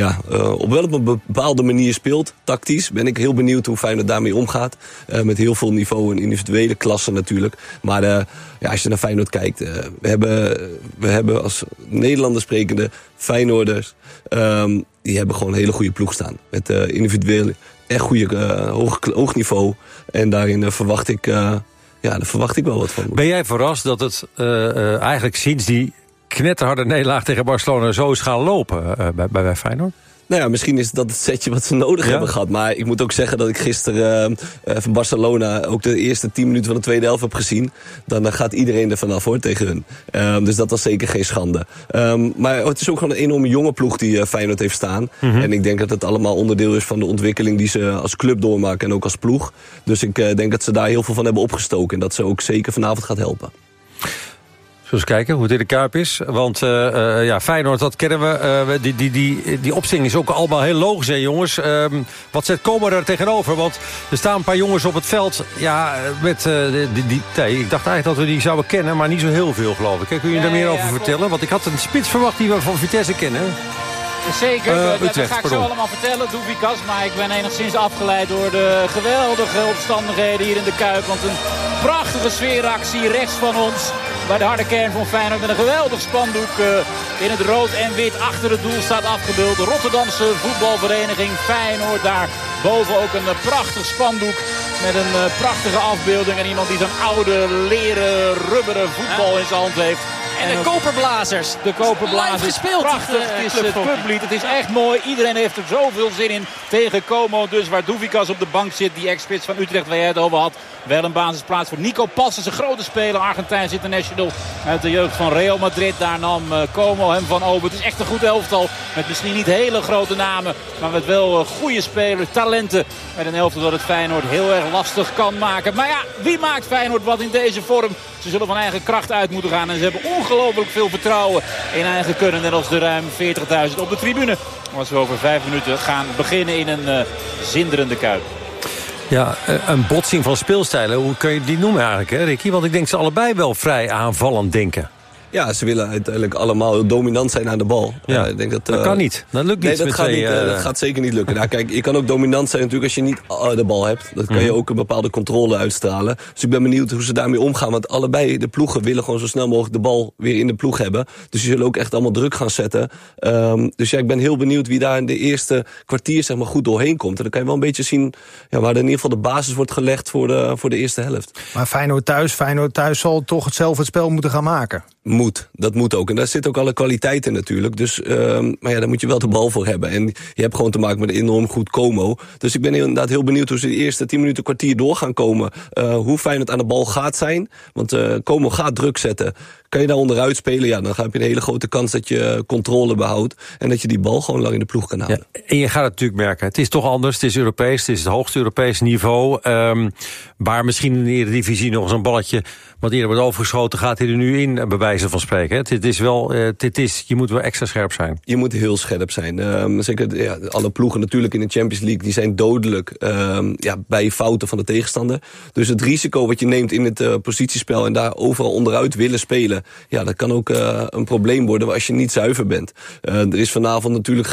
op wel op een bepaalde manier speelt, tactisch, ben ik heel benieuwd hoe Feyenoord daarmee omgaat. Met heel veel niveau en individuele klassen natuurlijk. Maar als je naar Feyenoord kijkt, we hebben als Nederlanders sprekende Feyenoorders, die hebben gewoon een hele goede ploeg staan. Met individueel echt goede hoog niveau. En daarin verwacht ik wel wat van. Ben jij verrast dat het eigenlijk sinds die knetterharde nederlaag tegen Barcelona zo is gaan lopen bij Feyenoord? Nou ja, misschien is dat het setje wat ze nodig hebben gehad. Maar ik moet ook zeggen dat ik gisteren van Barcelona ook de eerste 10 minuten van de tweede helft heb gezien. Dan gaat iedereen er vanaf hoor, tegen hun. Dus dat was zeker geen schande. Maar het is ook gewoon een enorme jonge ploeg die Feyenoord heeft staan. Mm-hmm. En ik denk dat het allemaal onderdeel is van de ontwikkeling die ze als club doormaken en ook als ploeg. Dus ik denk dat ze daar heel veel van hebben opgestoken. En dat ze ook zeker vanavond gaat helpen. Zullen we eens kijken hoe het in de Kuip is. Want Feyenoord, dat kennen we. Die opstelling is ook allemaal heel logisch, hè, jongens. Wat zet Como daar tegenover? Want er staan een paar jongens op het veld. Ja, met ik dacht eigenlijk dat we die zouden kennen, maar niet zo heel veel, geloof ik. Kun je daar meer over vertellen? Want ik had een spits verwacht die we van Vitesse kennen. Zeker, dat ga ik zo allemaal vertellen, Douvikas. Maar ik ben enigszins afgeleid door de geweldige omstandigheden hier in de Kuip. Want een prachtige sfeeractie rechts van ons. Bij de harde kern van Feyenoord met een geweldig spandoek in het rood en wit achter het doel staat afgebeeld. De Rotterdamse voetbalvereniging Feyenoord. Daar boven ook een prachtig spandoek met een prachtige afbeelding. En iemand die zo'n oude leren rubberen voetbal in zijn hand heeft. En de koperblazers. De koperblazers. Gespeeld. Prachtig. Het is het publiek. Het is echt mooi. Iedereen heeft er zoveel zin in tegen Como. Dus waar Douvikas op de bank zit. Die ex-spits van Utrecht waar jij het over had. Wel een basisplaats voor Nico Passes. Een grote speler. Argentijns international. Uit de jeugd van Real Madrid. Daar nam Como hem van over. Het is echt een goed elftal. Met misschien niet hele grote namen. Maar met wel goede spelers. Talenten. Met een elftal dat het Feyenoord heel erg lastig kan maken. Maar ja, wie maakt Feyenoord wat in deze vorm? Ze zullen van eigen kracht uit moeten gaan. En ze hebben ongelooflijk veel vertrouwen in eigen kunnen. Net als de ruim 40.000 op de tribune. Als we over 5 minuten gaan beginnen in een zinderende Kuip. Ja, een botsing van speelstijlen. Hoe kun je die noemen eigenlijk, hè, Ricky? Want ik denk ze allebei wel vrij aanvallend denken. Ja, ze willen uiteindelijk allemaal heel dominant zijn aan de bal. Ja, ik denk dat kan niet. Dat lukt niet. Dat gaat zeker niet lukken. Nou, kijk, je kan ook dominant zijn natuurlijk als je niet de bal hebt. Dan kan je ook een bepaalde controle uitstralen. Dus ik ben benieuwd hoe ze daarmee omgaan. Want allebei de ploegen willen gewoon zo snel mogelijk de bal weer in de ploeg hebben. Dus die zullen ook echt allemaal druk gaan zetten. Dus ja, ik ben heel benieuwd wie daar in de eerste kwartier zeg maar goed doorheen komt. En dan kan je wel een beetje zien waar er in ieder geval de basis wordt gelegd voor de eerste helft. Maar Feyenoord thuis zal toch zelf het spel moeten gaan maken? Dat moet ook. En daar zit ook alle kwaliteit in natuurlijk. Dus, maar ja, daar moet je wel de bal voor hebben. En je hebt gewoon te maken met een enorm goed Como. Dus ik ben inderdaad heel benieuwd hoe ze de eerste 10 minuten kwartier door gaan komen. Hoe fijn het aan de bal gaat zijn. Want Como gaat druk zetten. Kan je daar onderuit spelen, ja, dan heb je een hele grote kans dat je controle behoudt. En dat je die bal gewoon lang in de ploeg kan houden. Ja, en je gaat het natuurlijk merken. Het is toch anders. Het is Europees. Het is het hoogste Europees niveau. Waar misschien in de Eredivisie nog zo'n balletje wat eerder wordt overgeschoten, gaat hij er nu in, bij wijze van spreken. Het is wel, je moet wel extra scherp zijn. Je moet heel scherp zijn. Zeker alle ploegen natuurlijk in de Champions League, die zijn dodelijk bij fouten van de tegenstander. Dus het risico wat je neemt in het positiespel en daar overal onderuit willen spelen, ja, dat kan ook een probleem worden als je niet zuiver bent. Er is vanavond natuurlijk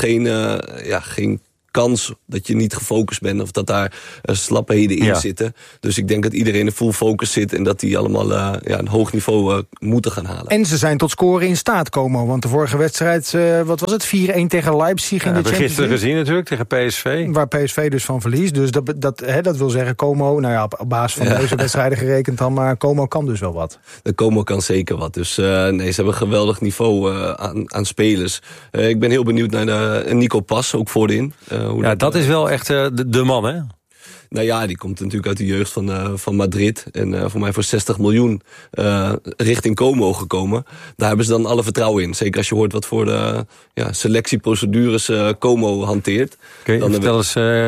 geen kans dat je niet gefocust bent of dat daar slapheden in zitten. Dus ik denk dat iedereen in full focus zit en dat die allemaal een hoog niveau moeten gaan halen. En ze zijn tot scoren in staat, Como. Want de vorige wedstrijd, wat was het? 4-1 tegen Leipzig in de Champions League. Hebben we gisteren gezien natuurlijk, tegen PSV. Waar PSV dus van verliest. Dus dat wil zeggen, Como, nou ja, op basis van deze wedstrijden gerekend dan, maar Como kan dus wel wat. De Como kan zeker wat. Dus ze hebben een geweldig niveau aan spelers. Ik ben heel benieuwd naar Nico Pas, ook voorin. Dat is wel echt de man, hè? Nou ja, die komt natuurlijk uit de jeugd van Madrid. En voor mij voor 60 miljoen richting Como gekomen. Daar hebben ze dan alle vertrouwen in. Zeker als je hoort wat voor de selectieprocedures Como hanteert. Dan vertel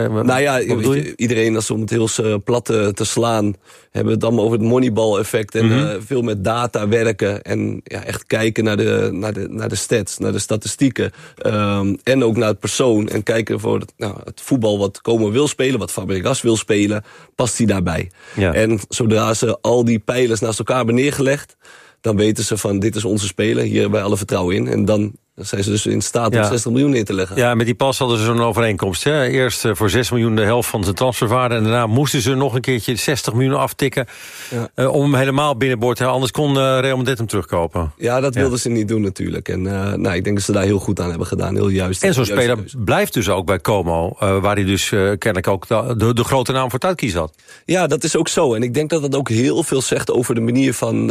eens, iedereen, als om het heel plat te slaan, hebben we het allemaal over het moneyball-effect. En veel met data werken. En echt kijken naar de stats, naar de statistieken. En ook naar het persoon. En kijken voor het voetbal wat Como wil spelen, wat Fabregas wil spelen, past hij daarbij. Ja. En zodra ze al die pijlers naast elkaar hebben neergelegd, dan weten ze van, dit is onze speler, hier hebben wij alle vertrouwen in. En dan zijn ze dus in staat om 60 miljoen neer te leggen. Ja, met die Pas hadden ze zo'n overeenkomst. Hè? Eerst voor 6 miljoen de helft van zijn transferwaarde. En daarna moesten ze nog een keertje 60 miljoen aftikken om hem helemaal binnenboord te houden. Anders kon Real Madrid hem terugkopen. Ja, dat wilden ze niet doen natuurlijk. En ik denk dat ze daar heel goed aan hebben gedaan. Heel juist. En zo'n speler blijft dus ook bij Como. Waar hij dus kennelijk ook de grote naam voor het uitkiezen had. Ja, dat is ook zo. En ik denk dat dat ook heel veel zegt over de manier van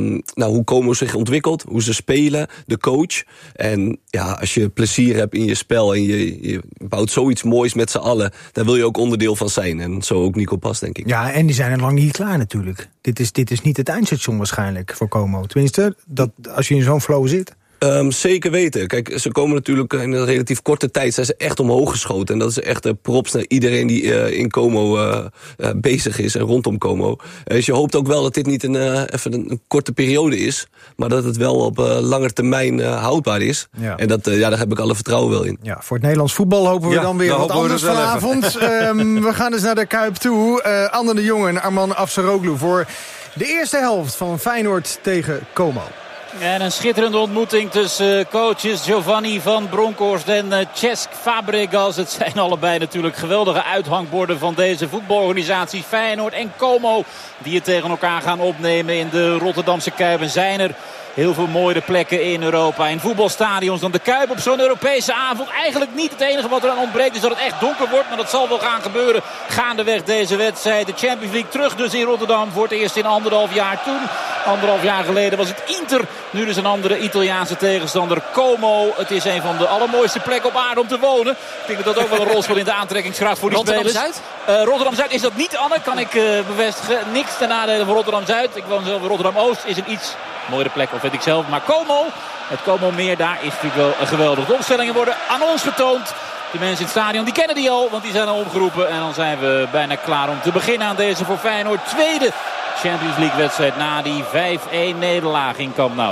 hoe Como zich ontwikkelt. Hoe ze spelen, de coach. En ja, als je plezier hebt in je spel en je bouwt zoiets moois met z'n allen, daar wil je ook onderdeel van zijn. En zo ook Nico Pas, denk ik. Ja, en die zijn er lang niet klaar natuurlijk. Dit is niet het eindstation waarschijnlijk voor Como. Tenminste, als je in zo'n flow zit. Zeker weten. Kijk, ze komen natuurlijk in een relatief korte tijd, zijn ze echt omhoog geschoten. En dat is echt props naar iedereen die in Como bezig is en rondom Como. Dus je hoopt ook wel dat dit niet even een korte periode is, maar dat het wel op lange termijn houdbaar is. Ja. En daar heb ik alle vertrouwen wel in. Ja, voor het Nederlands voetbal hopen we dan weer wat anders vanavond. We gaan dus naar de Kuip toe. Anne de Jong en Arman Afsaroglu voor de eerste helft van Feyenoord tegen Como. En een schitterende ontmoeting tussen coaches Giovanni van Bronckhorst en Cesc Fabregas. Het zijn allebei natuurlijk geweldige uithangborden van deze voetbalorganisatie Feyenoord en Como, die het tegen elkaar gaan opnemen in de Rotterdamse Kuip. En zijn er heel veel mooie plekken in Europa, in voetbalstadions, dan de Kuip op zo'n Europese avond. Eigenlijk niet het enige wat er aan ontbreekt is dat het echt donker wordt, maar dat zal wel gaan gebeuren gaandeweg deze wedstrijd. De Champions League terug dus in Rotterdam voor het eerst in 1,5 jaar. Toen, 1,5 jaar geleden, was het Inter. Nu dus een andere Italiaanse tegenstander, Como. Het is een van de allermooiste plekken op aarde om te wonen. Ik denk dat dat ook wel een rol speelt in de aantrekkingskracht voor die spelers. Rotterdam-Zuid? Rotterdam-Zuid is dat niet, Anne, kan ik bevestigen. Niks ten nadele van Rotterdam-Zuid. Ik woon zelf in Rotterdam-Oost, is een iets mooiere plek, of weet ik zelf. Maar Como, het Como-meer, daar is natuurlijk wel geweldig. De opstellingen worden aan ons getoond. De mensen in het stadion, die kennen die al, want die zijn al omgeroepen. En dan zijn we bijna klaar om te beginnen aan deze voor Feyenoord tweede Champions League-wedstrijd na die 5-1 nederlaag in Camp Nou.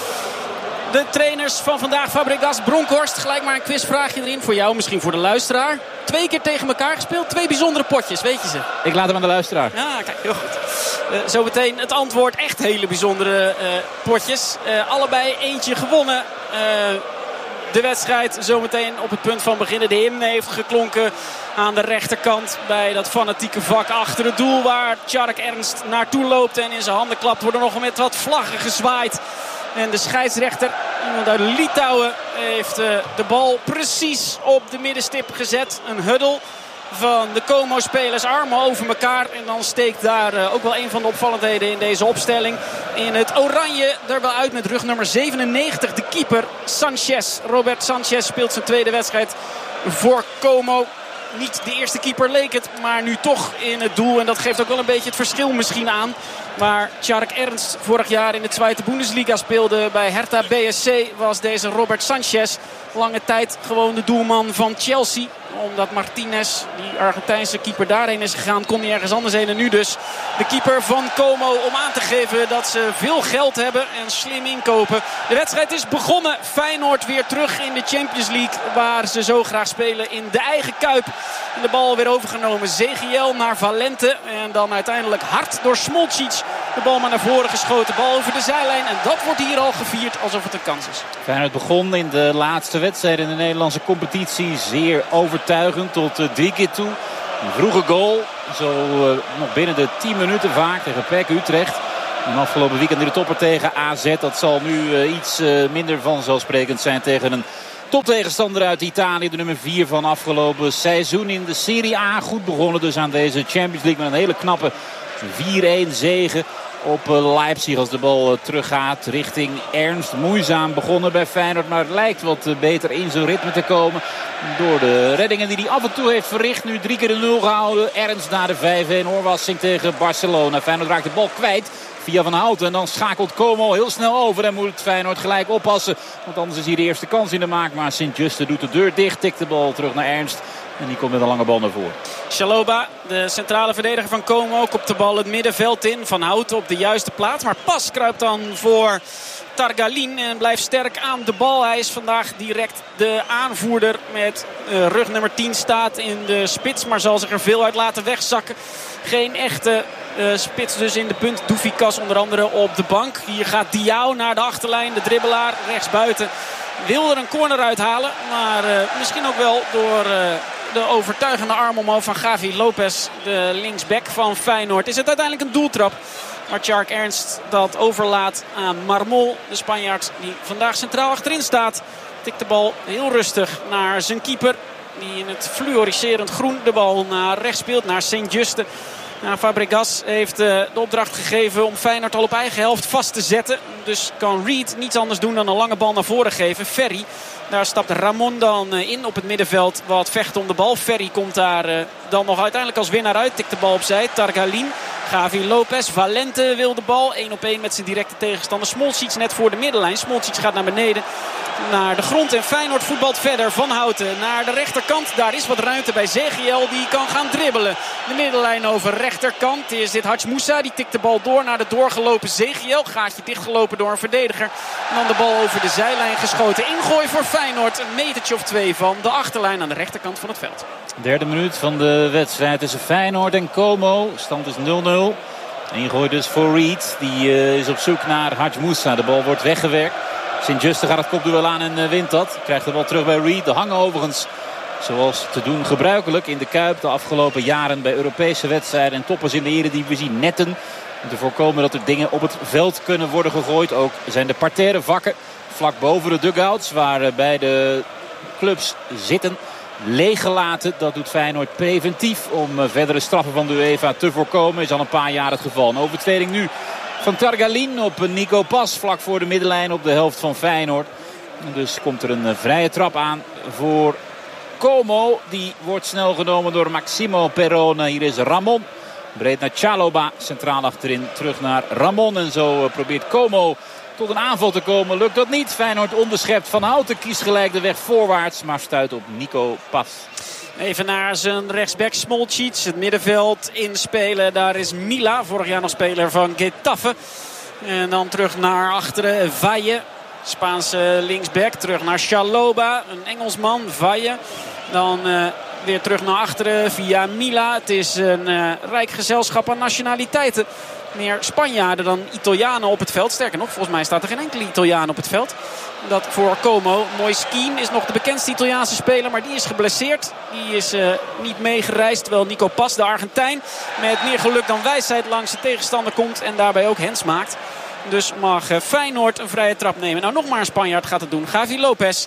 De trainers van vandaag, Fabregas, Bronckhorst. Gelijk maar een quizvraagje erin voor jou, misschien voor de luisteraar. 2 keer tegen elkaar gespeeld, 2 bijzondere potjes, weet je ze? Ik laat hem aan de luisteraar. Ja, kijk, heel goed. Zometeen het antwoord, echt hele bijzondere potjes. Allebei eentje gewonnen. De wedstrijd zometeen op het punt van beginnen. De hymne heeft geklonken aan de rechterkant bij dat fanatieke vak achter het doel, waar Tjark Ernst naartoe loopt en in zijn handen klapt. Worden nog met wat vlaggen gezwaaid. En de scheidsrechter, iemand uit Litouwen, heeft de bal precies op de middenstip gezet. Een huddle. van de Como-spelers. Armen over elkaar. En dan steekt daar ook wel een van de opvallendheden in deze opstelling. In het oranje er wel uit met rug nummer 97. De keeper Sanchez. Robert Sanchez speelt zijn tweede wedstrijd voor Como. Niet de eerste keeper leek het, maar nu toch in het doel. En dat geeft ook wel een beetje het verschil misschien aan. Waar Tjark Ernst vorig jaar in de Tweede Bundesliga speelde bij Hertha BSC, was deze Robert Sanchez lange tijd gewoon de doelman van Chelsea. Omdat Martinez, die Argentijnse keeper, daarheen is gegaan, kon hij ergens anders heen. En nu dus de keeper van Como om aan te geven dat ze veel geld hebben en slim inkopen. De wedstrijd is begonnen. Feyenoord weer terug in de Champions League, waar ze zo graag spelen, in de eigen Kuip. En de bal weer overgenomen. Zegiel naar Valente. En dan uiteindelijk hard door Smolcic. De bal maar naar voren geschoten. Bal over de zijlijn. En dat wordt hier al gevierd alsof het een kans is. Feyenoord begon in de laatste wedstrijd in de Nederlandse competitie zeer overtuigend tot 3 keer toe. Een vroege goal. Zo nog binnen de 10 minuten vaak tegen PEC Utrecht. En afgelopen weekend in de topper tegen AZ. Dat zal nu iets minder vanzelfsprekend zijn tegen een toptegenstander uit Italië. De nummer 4 van afgelopen seizoen in de Serie A. Goed begonnen dus aan deze Champions League met een hele knappe 4-1 zege op Leipzig als de bal teruggaat richting Ernst. Moeizaam begonnen bij Feyenoord, maar het lijkt wat beter in zijn ritme te komen. Door de reddingen die hij af en toe heeft verricht. Nu 3 keer de 0 gehouden. Ernst naar de 5-1 Oorwassing tegen Barcelona. Feyenoord raakt de bal kwijt via Van Houten. En dan schakelt Como heel snel over. En moet Feyenoord gelijk oppassen. Want anders is hier de eerste kans in de maak. Maar Sint-Juste doet de deur dicht. Tikt de bal terug naar Ernst. En die komt met een lange bal naar voren. Chalobah, de centrale verdediger van Como, kopt de bal het middenveld in. Van Houten op de juiste plaats. Maar Pas kruipt dan voor Targalin en blijft sterk aan de bal. Hij is vandaag direct de aanvoerder met rug nummer 10. Staat in de spits, maar zal zich er veel uit laten wegzakken. Geen echte spits dus in de punt. Doufikas onder andere op de bank. Hier gaat Diao naar de achterlijn. De dribbelaar rechtsbuiten wil er een corner uithalen. Maar misschien ook wel door de overtuigende arm omhoog van Gavi Lopez, de linksback van Feyenoord. Is het uiteindelijk een doeltrap. Maar Tjark Ernst dat overlaat aan Marmol. De Spanjaard die vandaag centraal achterin staat. Tikt de bal heel rustig naar zijn keeper. Die in het fluoriserend groen de bal naar rechts speelt. Naar Sint-Juste. Fabregas heeft de opdracht gegeven om Feyenoord al op eigen helft vast te zetten. Dus kan Reed niets anders doen dan een lange bal naar voren geven. Ferry, daar stapt Ramon dan in op het middenveld. Wat vecht om de bal. Ferry komt daar dan nog uiteindelijk als winnaar uit. Tikt de bal opzij. Targalin, Gavi Lopez, Valente wil de bal. 1-op-1 met zijn directe tegenstander. Smolcic net voor de middenlijn. Smolcic gaat naar beneden, naar de grond. En Feyenoord voetbalt verder. Van Houten naar de rechterkant. Daar is wat ruimte bij Zegiel. Die kan gaan dribbelen. De middenlijn over rechterkant. Is dit Hadj Moussa. Die tikt de bal door naar de doorgelopen Zegiel. Gaatje dichtgelopen door een verdediger. En dan de bal over de zijlijn geschoten. Ingooi voor Feyenoord. Een metertje of 2 van de achterlijn aan de rechterkant van het veld. Derde minuut van de wedstrijd tussen Feyenoord en Como. Stand is 0-0. Ingooi dus voor Reed. Die is op zoek naar Hadj Moussa. De bal wordt weggewerkt. Sint-Juste gaat het kopduel aan en wint dat. Krijgt de bal terug bij Reed. De hangen overigens, zoals te doen gebruikelijk in de Kuip. De afgelopen jaren bij Europese wedstrijden en toppers in de Eredivisie netten. Om te voorkomen dat er dingen op het veld kunnen worden gegooid. Ook zijn de parterre vakken vlak boven de dugouts waar beide clubs zitten leeggelaten. Dat doet Feyenoord preventief om verdere straffen van de UEFA te voorkomen. Is al een paar jaar het geval. Een overtreding nu van Targalin op Nico Pas vlak voor de middenlijn op de helft van Feyenoord. Dus komt er een vrije trap aan voor Como. Die wordt snel genomen door Maximo Perrone. Hier is Ramon. Breed naar Chalobah. Centraal achterin terug naar Ramon. En zo probeert Como tot een aanval te komen. Lukt dat niet. Feyenoord onderschept. Van Houten kiest gelijk de weg voorwaarts. Maar stuit op Nico Pas. Even naar zijn rechtsback Smolcic. Het middenveld inspelen. Daar is Mila. Vorig jaar nog speler van Getafe. En dan terug naar achteren. Valle. Spaanse linksback. Terug naar Chalobah. Een Engelsman. Valle. Dan weer terug naar achteren via Mila. Het is een rijk gezelschap aan nationaliteiten. Meer Spanjaarden dan Italianen op het veld. Sterker nog, volgens mij staat er geen enkele Italiaan op het veld. Dat voor Como. Moiskeen is nog de bekendste Italiaanse speler, maar die is geblesseerd. Die is niet meegereisd. Terwijl Nico Pas, de Argentijn, met meer geluk dan wijsheid langs de tegenstander komt. En daarbij ook hands maakt. Dus mag Feyenoord een vrije trap nemen. Nou, nog maar een Spanjaard gaat het doen. Gavi Lopez.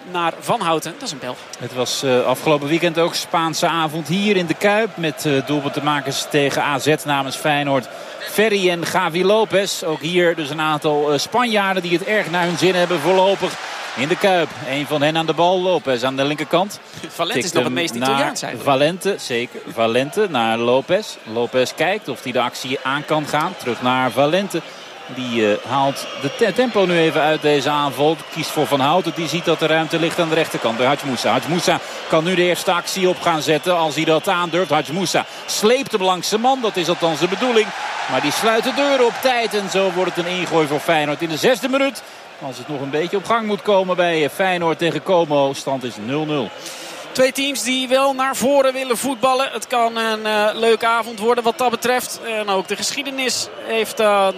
naar Van Houten. Dat is een Belg. Het was afgelopen weekend ook Spaanse avond hier in de Kuip. Met doelpuntenmakers tegen AZ namens Feyenoord. Ferry en Gavi Lopez. Ook hier dus een aantal Spanjaarden die het erg naar hun zin hebben voorlopig in de Kuip. Een van hen aan de bal, Lopez aan de linkerkant. Valente is nog het meest Italiaans eigenlijk. Valente, zeker. Valente naar Lopez. Lopez kijkt of hij de actie aan kan gaan. Terug naar Valente. Die haalt de tempo nu even uit deze aanval. Kiest voor Van Houten. Die ziet dat er ruimte ligt aan de rechterkant bij Hadj Moussa. Hadj Moussa kan nu de eerste actie op gaan zetten als hij dat aandurft. Hadj Moussa sleept hem langs zijn man. Dat is althans de bedoeling. Maar die sluit de deuren op tijd. En zo wordt het een ingooi voor Feyenoord in de 6e minuut. Als het nog een beetje op gang moet komen bij Feyenoord tegen Como. Stand is 0-0. Twee teams die wel naar voren willen voetballen. Het kan een leuke avond worden wat dat betreft. En ook de geschiedenis heeft dan...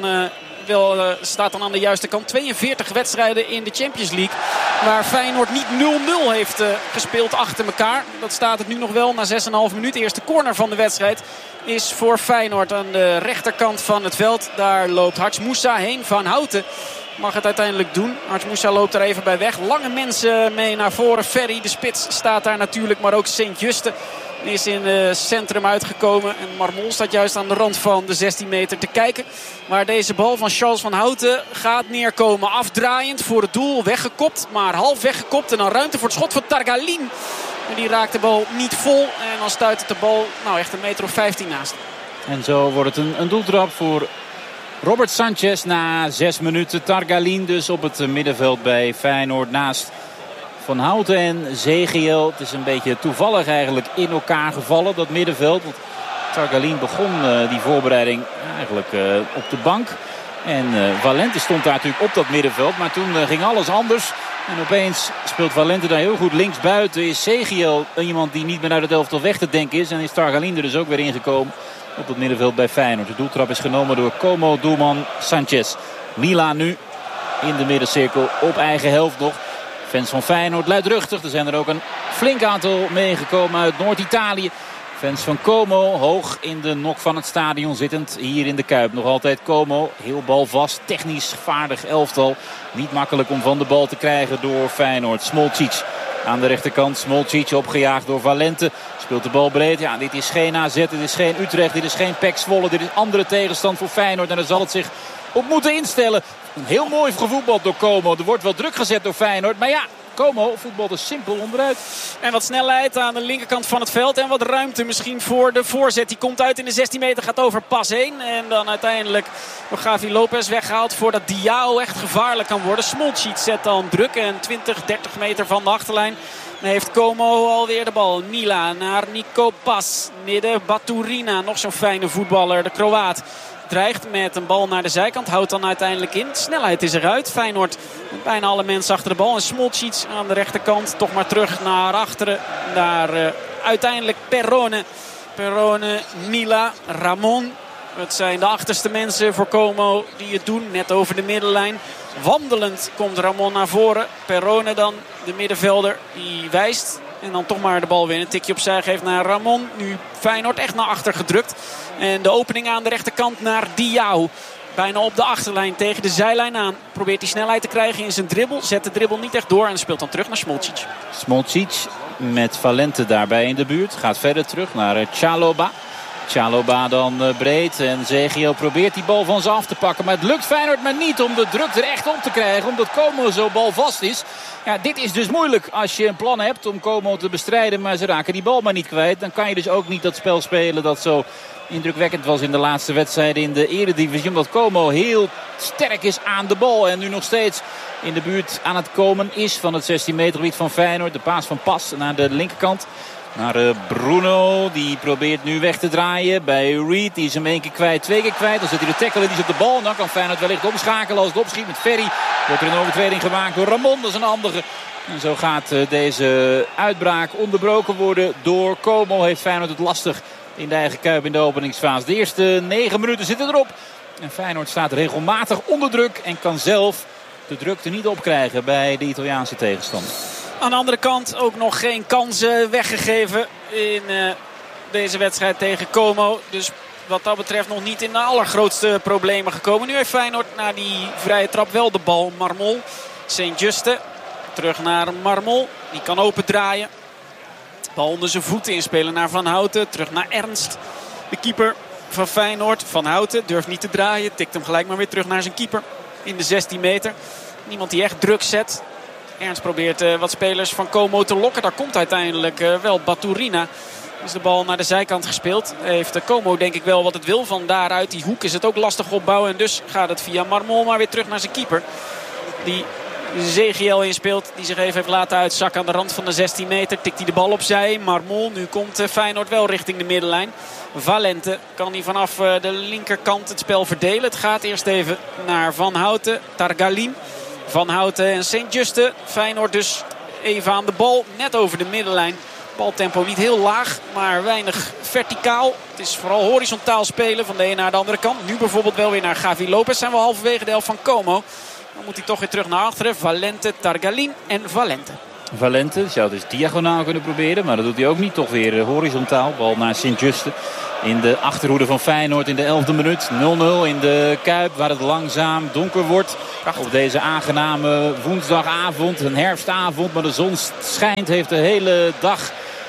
staat dan aan de juiste kant. 42 wedstrijden in de Champions League. Waar Feyenoord niet 0-0 heeft gespeeld achter elkaar. Dat staat het nu nog wel na 6,5 minuten. De eerste corner van de wedstrijd is voor Feyenoord aan de rechterkant van het veld. Daar loopt Hadj Moussa heen. Van Houten mag het uiteindelijk doen. Hadj Moussa loopt er even bij weg. Lange mensen mee naar voren. Ferry, de spits, staat daar natuurlijk. Maar ook Sint-Juste is in het centrum uitgekomen. En Marmol staat juist aan de rand van de 16 meter te kijken. Waar deze bal van Charles van Houten gaat neerkomen. Afdraaiend voor het doel. Weggekopt, maar half weggekopt. En dan ruimte voor het schot van Targalin. En die raakt de bal niet vol. En dan stuit het de bal echt een meter of 15 naast. En zo wordt het een doeltrap voor Robert Sanchez na 6 minuten. Targalin dus op het middenveld bij Feyenoord naast Van Houten en Zegiel. Het is een beetje toevallig eigenlijk in elkaar gevallen, dat middenveld. Want Targalin begon die voorbereiding eigenlijk op de bank. En Valente stond daar natuurlijk op dat middenveld. Maar toen ging alles anders. En opeens speelt Valente daar heel goed linksbuiten. Is Zegiel iemand die niet meer uit het elftal weg te denken is. En is Targalin er dus ook weer ingekomen op het middenveld bij Feyenoord. De doeltrap is genomen door Como-doelman Sanchez. Mila nu in de middencirkel op eigen helft nog. Fans van Feyenoord luidruchtig. Er zijn er ook een flink aantal meegekomen uit Noord-Italië. Fans van Como hoog in de nok van het stadion zittend. Hier in de Kuip nog altijd Como. Heel balvast, technisch vaardig elftal. Niet makkelijk om van de bal te krijgen door Feyenoord. Smolcic aan de rechterkant. Smolcic opgejaagd door Valente. Speelt de bal breed. Ja, dit is geen AZ, dit is geen Utrecht, dit is geen PEC Zwolle. Dit is andere tegenstand voor Feyenoord. En daar zal het zich op moeten instellen. Een heel mooi gevoetbald door Como. Er wordt wel druk gezet door Feyenoord. Maar ja, Como voetbalt er simpel onderuit. En wat snelheid aan de linkerkant van het veld. En wat ruimte misschien voor de voorzet. Die komt uit in de 16 meter, gaat over pas heen. En dan uiteindelijk door Gavi Lopez weggehaald voordat Diao echt gevaarlijk kan worden. Smolcic zet dan druk. En 20, 30 meter van de achterlijn dan heeft Como alweer de bal. Mila naar Nico Pas. Midden Baturina, nog zo'n fijne voetballer. De Kroaat dreigt met een bal naar de zijkant. Houdt dan uiteindelijk in. Snelheid is eruit. Feyenoord met bijna alle mensen achter de bal. En Smolcic aan de rechterkant. Toch maar terug naar achteren. Naar uiteindelijk Perrone. Perrone, Mila, Ramon. Het zijn de achterste mensen voor Como die het doen. Net over de middenlijn. Wandelend komt Ramon naar voren. Perrone dan, de middenvelder, die wijst. En dan toch maar de bal weer een tikje opzij geeft naar Ramon. Nu Feyenoord echt naar achter gedrukt. En de opening aan de rechterkant naar Diao. Bijna op de achterlijn tegen de zijlijn aan. Probeert hij snelheid te krijgen in zijn dribbel. Zet de dribbel niet echt door en speelt dan terug naar Smolcic. Smolcic met Valente daarbij in de buurt. Gaat verder terug naar Chalobah. Chalobah dan breed en Zegiel probeert die bal van ze af te pakken. Maar het lukt Feyenoord maar niet om de druk er echt op te krijgen. Omdat Como zo balvast is. Ja, dit is dus moeilijk als je een plan hebt om Como te bestrijden. Maar ze raken die bal maar niet kwijt. Dan kan je dus ook niet dat spel spelen dat zo indrukwekkend was in de laatste wedstrijden in de Eredivisie. Omdat Como heel sterk is aan de bal. En nu nog steeds in de buurt aan het komen is van het 16 meter gebied van Feyenoord. De paas van Pas naar de linkerkant. Naar Bruno, die probeert nu weg te draaien bij Reed. Die is hem 1 keer kwijt, 2 keer kwijt. Dan zet hij de tackle en die is op de bal. En dan kan Feyenoord wellicht omschakelen als het opschiet met Ferry. Wordt er een overtreding gemaakt door Ramon, dat is een handige. En zo gaat deze uitbraak onderbroken worden door Como. Heeft Feyenoord het lastig in de eigen Kuip in de openingsfase. De eerste 9 minuten zitten erop. En Feyenoord staat regelmatig onder druk en kan zelf de drukte niet opkrijgen bij de Italiaanse tegenstander. Aan de andere kant ook nog geen kansen weggegeven in deze wedstrijd tegen Como. Dus wat dat betreft nog niet in de allergrootste problemen gekomen. Nu heeft Feyenoord na die vrije trap wel de bal. Marmol, Sint-Juste Terug naar Marmol. Die kan opendraaien. Bal onder zijn voeten inspelen naar Van Houten. Terug naar Ernst. De keeper van Feyenoord. Van Houten durft niet te draaien. Tikt hem gelijk maar weer terug naar zijn keeper. In de 16 meter. Niemand die echt druk zet. Ernst probeert wat spelers van Como te lokken. Daar komt uiteindelijk wel Baturina. Is de bal naar de zijkant gespeeld. Heeft Como denk ik wel wat het wil. Van daaruit die hoek is het ook lastig opbouwen. En dus gaat het via Marmol maar weer terug naar zijn keeper. Die Zegiel inspeelt. Die zich even heeft laten uitzakken aan de rand van de 16 meter. Tikt hij de bal opzij. Marmol. Nu komt Feyenoord wel richting de middenlijn. Valente kan hij vanaf de linkerkant het spel verdelen. Het gaat eerst even naar Van Houten. Targalin. Van Houten en Sint-Juste. Feyenoord dus even aan de bal. Net over de middenlijn. Baltempo niet heel laag, maar weinig verticaal. Het is vooral horizontaal spelen van de ene naar de andere kant. Nu bijvoorbeeld wel weer naar Gavi Lopez. Zijn we halverwege de helft van Como. Dan moet hij toch weer terug naar achteren. Valente, Targalin en Valente. Valente zou dus diagonaal kunnen proberen. Maar dat doet hij ook niet. Toch weer horizontaal. Bal naar Sint-Juste. In de achterhoede van Feyenoord in de 11e minuut. 0-0 in de Kuip waar het langzaam donker wordt. Op deze aangename woensdagavond. Een herfstavond. Maar de zon schijnt. Heeft de hele dag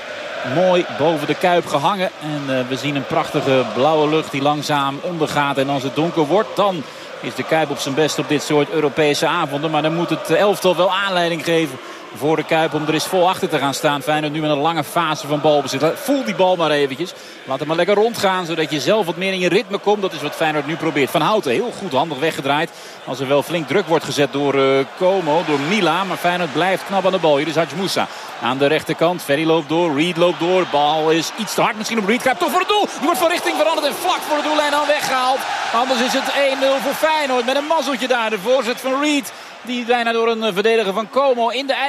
mooi boven de Kuip gehangen. En we zien een prachtige blauwe lucht die langzaam ondergaat. En als het donker wordt dan is de Kuip op zijn best op dit soort Europese avonden. Maar dan moet het elftal wel aanleiding geven voor de Kuip om er eens vol achter te gaan staan. Feyenoord nu met een lange fase van balbezit. Voel die bal maar eventjes. Laat hem maar lekker rondgaan, zodat je zelf wat meer in je ritme komt. Dat is wat Feyenoord nu probeert. Van Houten heel goed, handig weggedraaid. Als er wel flink druk wordt gezet door Como, door Mila. Maar Feyenoord blijft knap aan de bal. Hier is Hadj Moussa aan de rechterkant. Ferry loopt door, Reed loopt door. Bal is iets te hard misschien op Reed. Kruipt toch voor het doel. Die wordt van richting veranderd en vlak voor de doellijn al weggehaald. Anders is het 1-0 voor Feyenoord. Met een mazzeltje daar. De voorzet van Reed. Die bijna door een verdediger van Como in de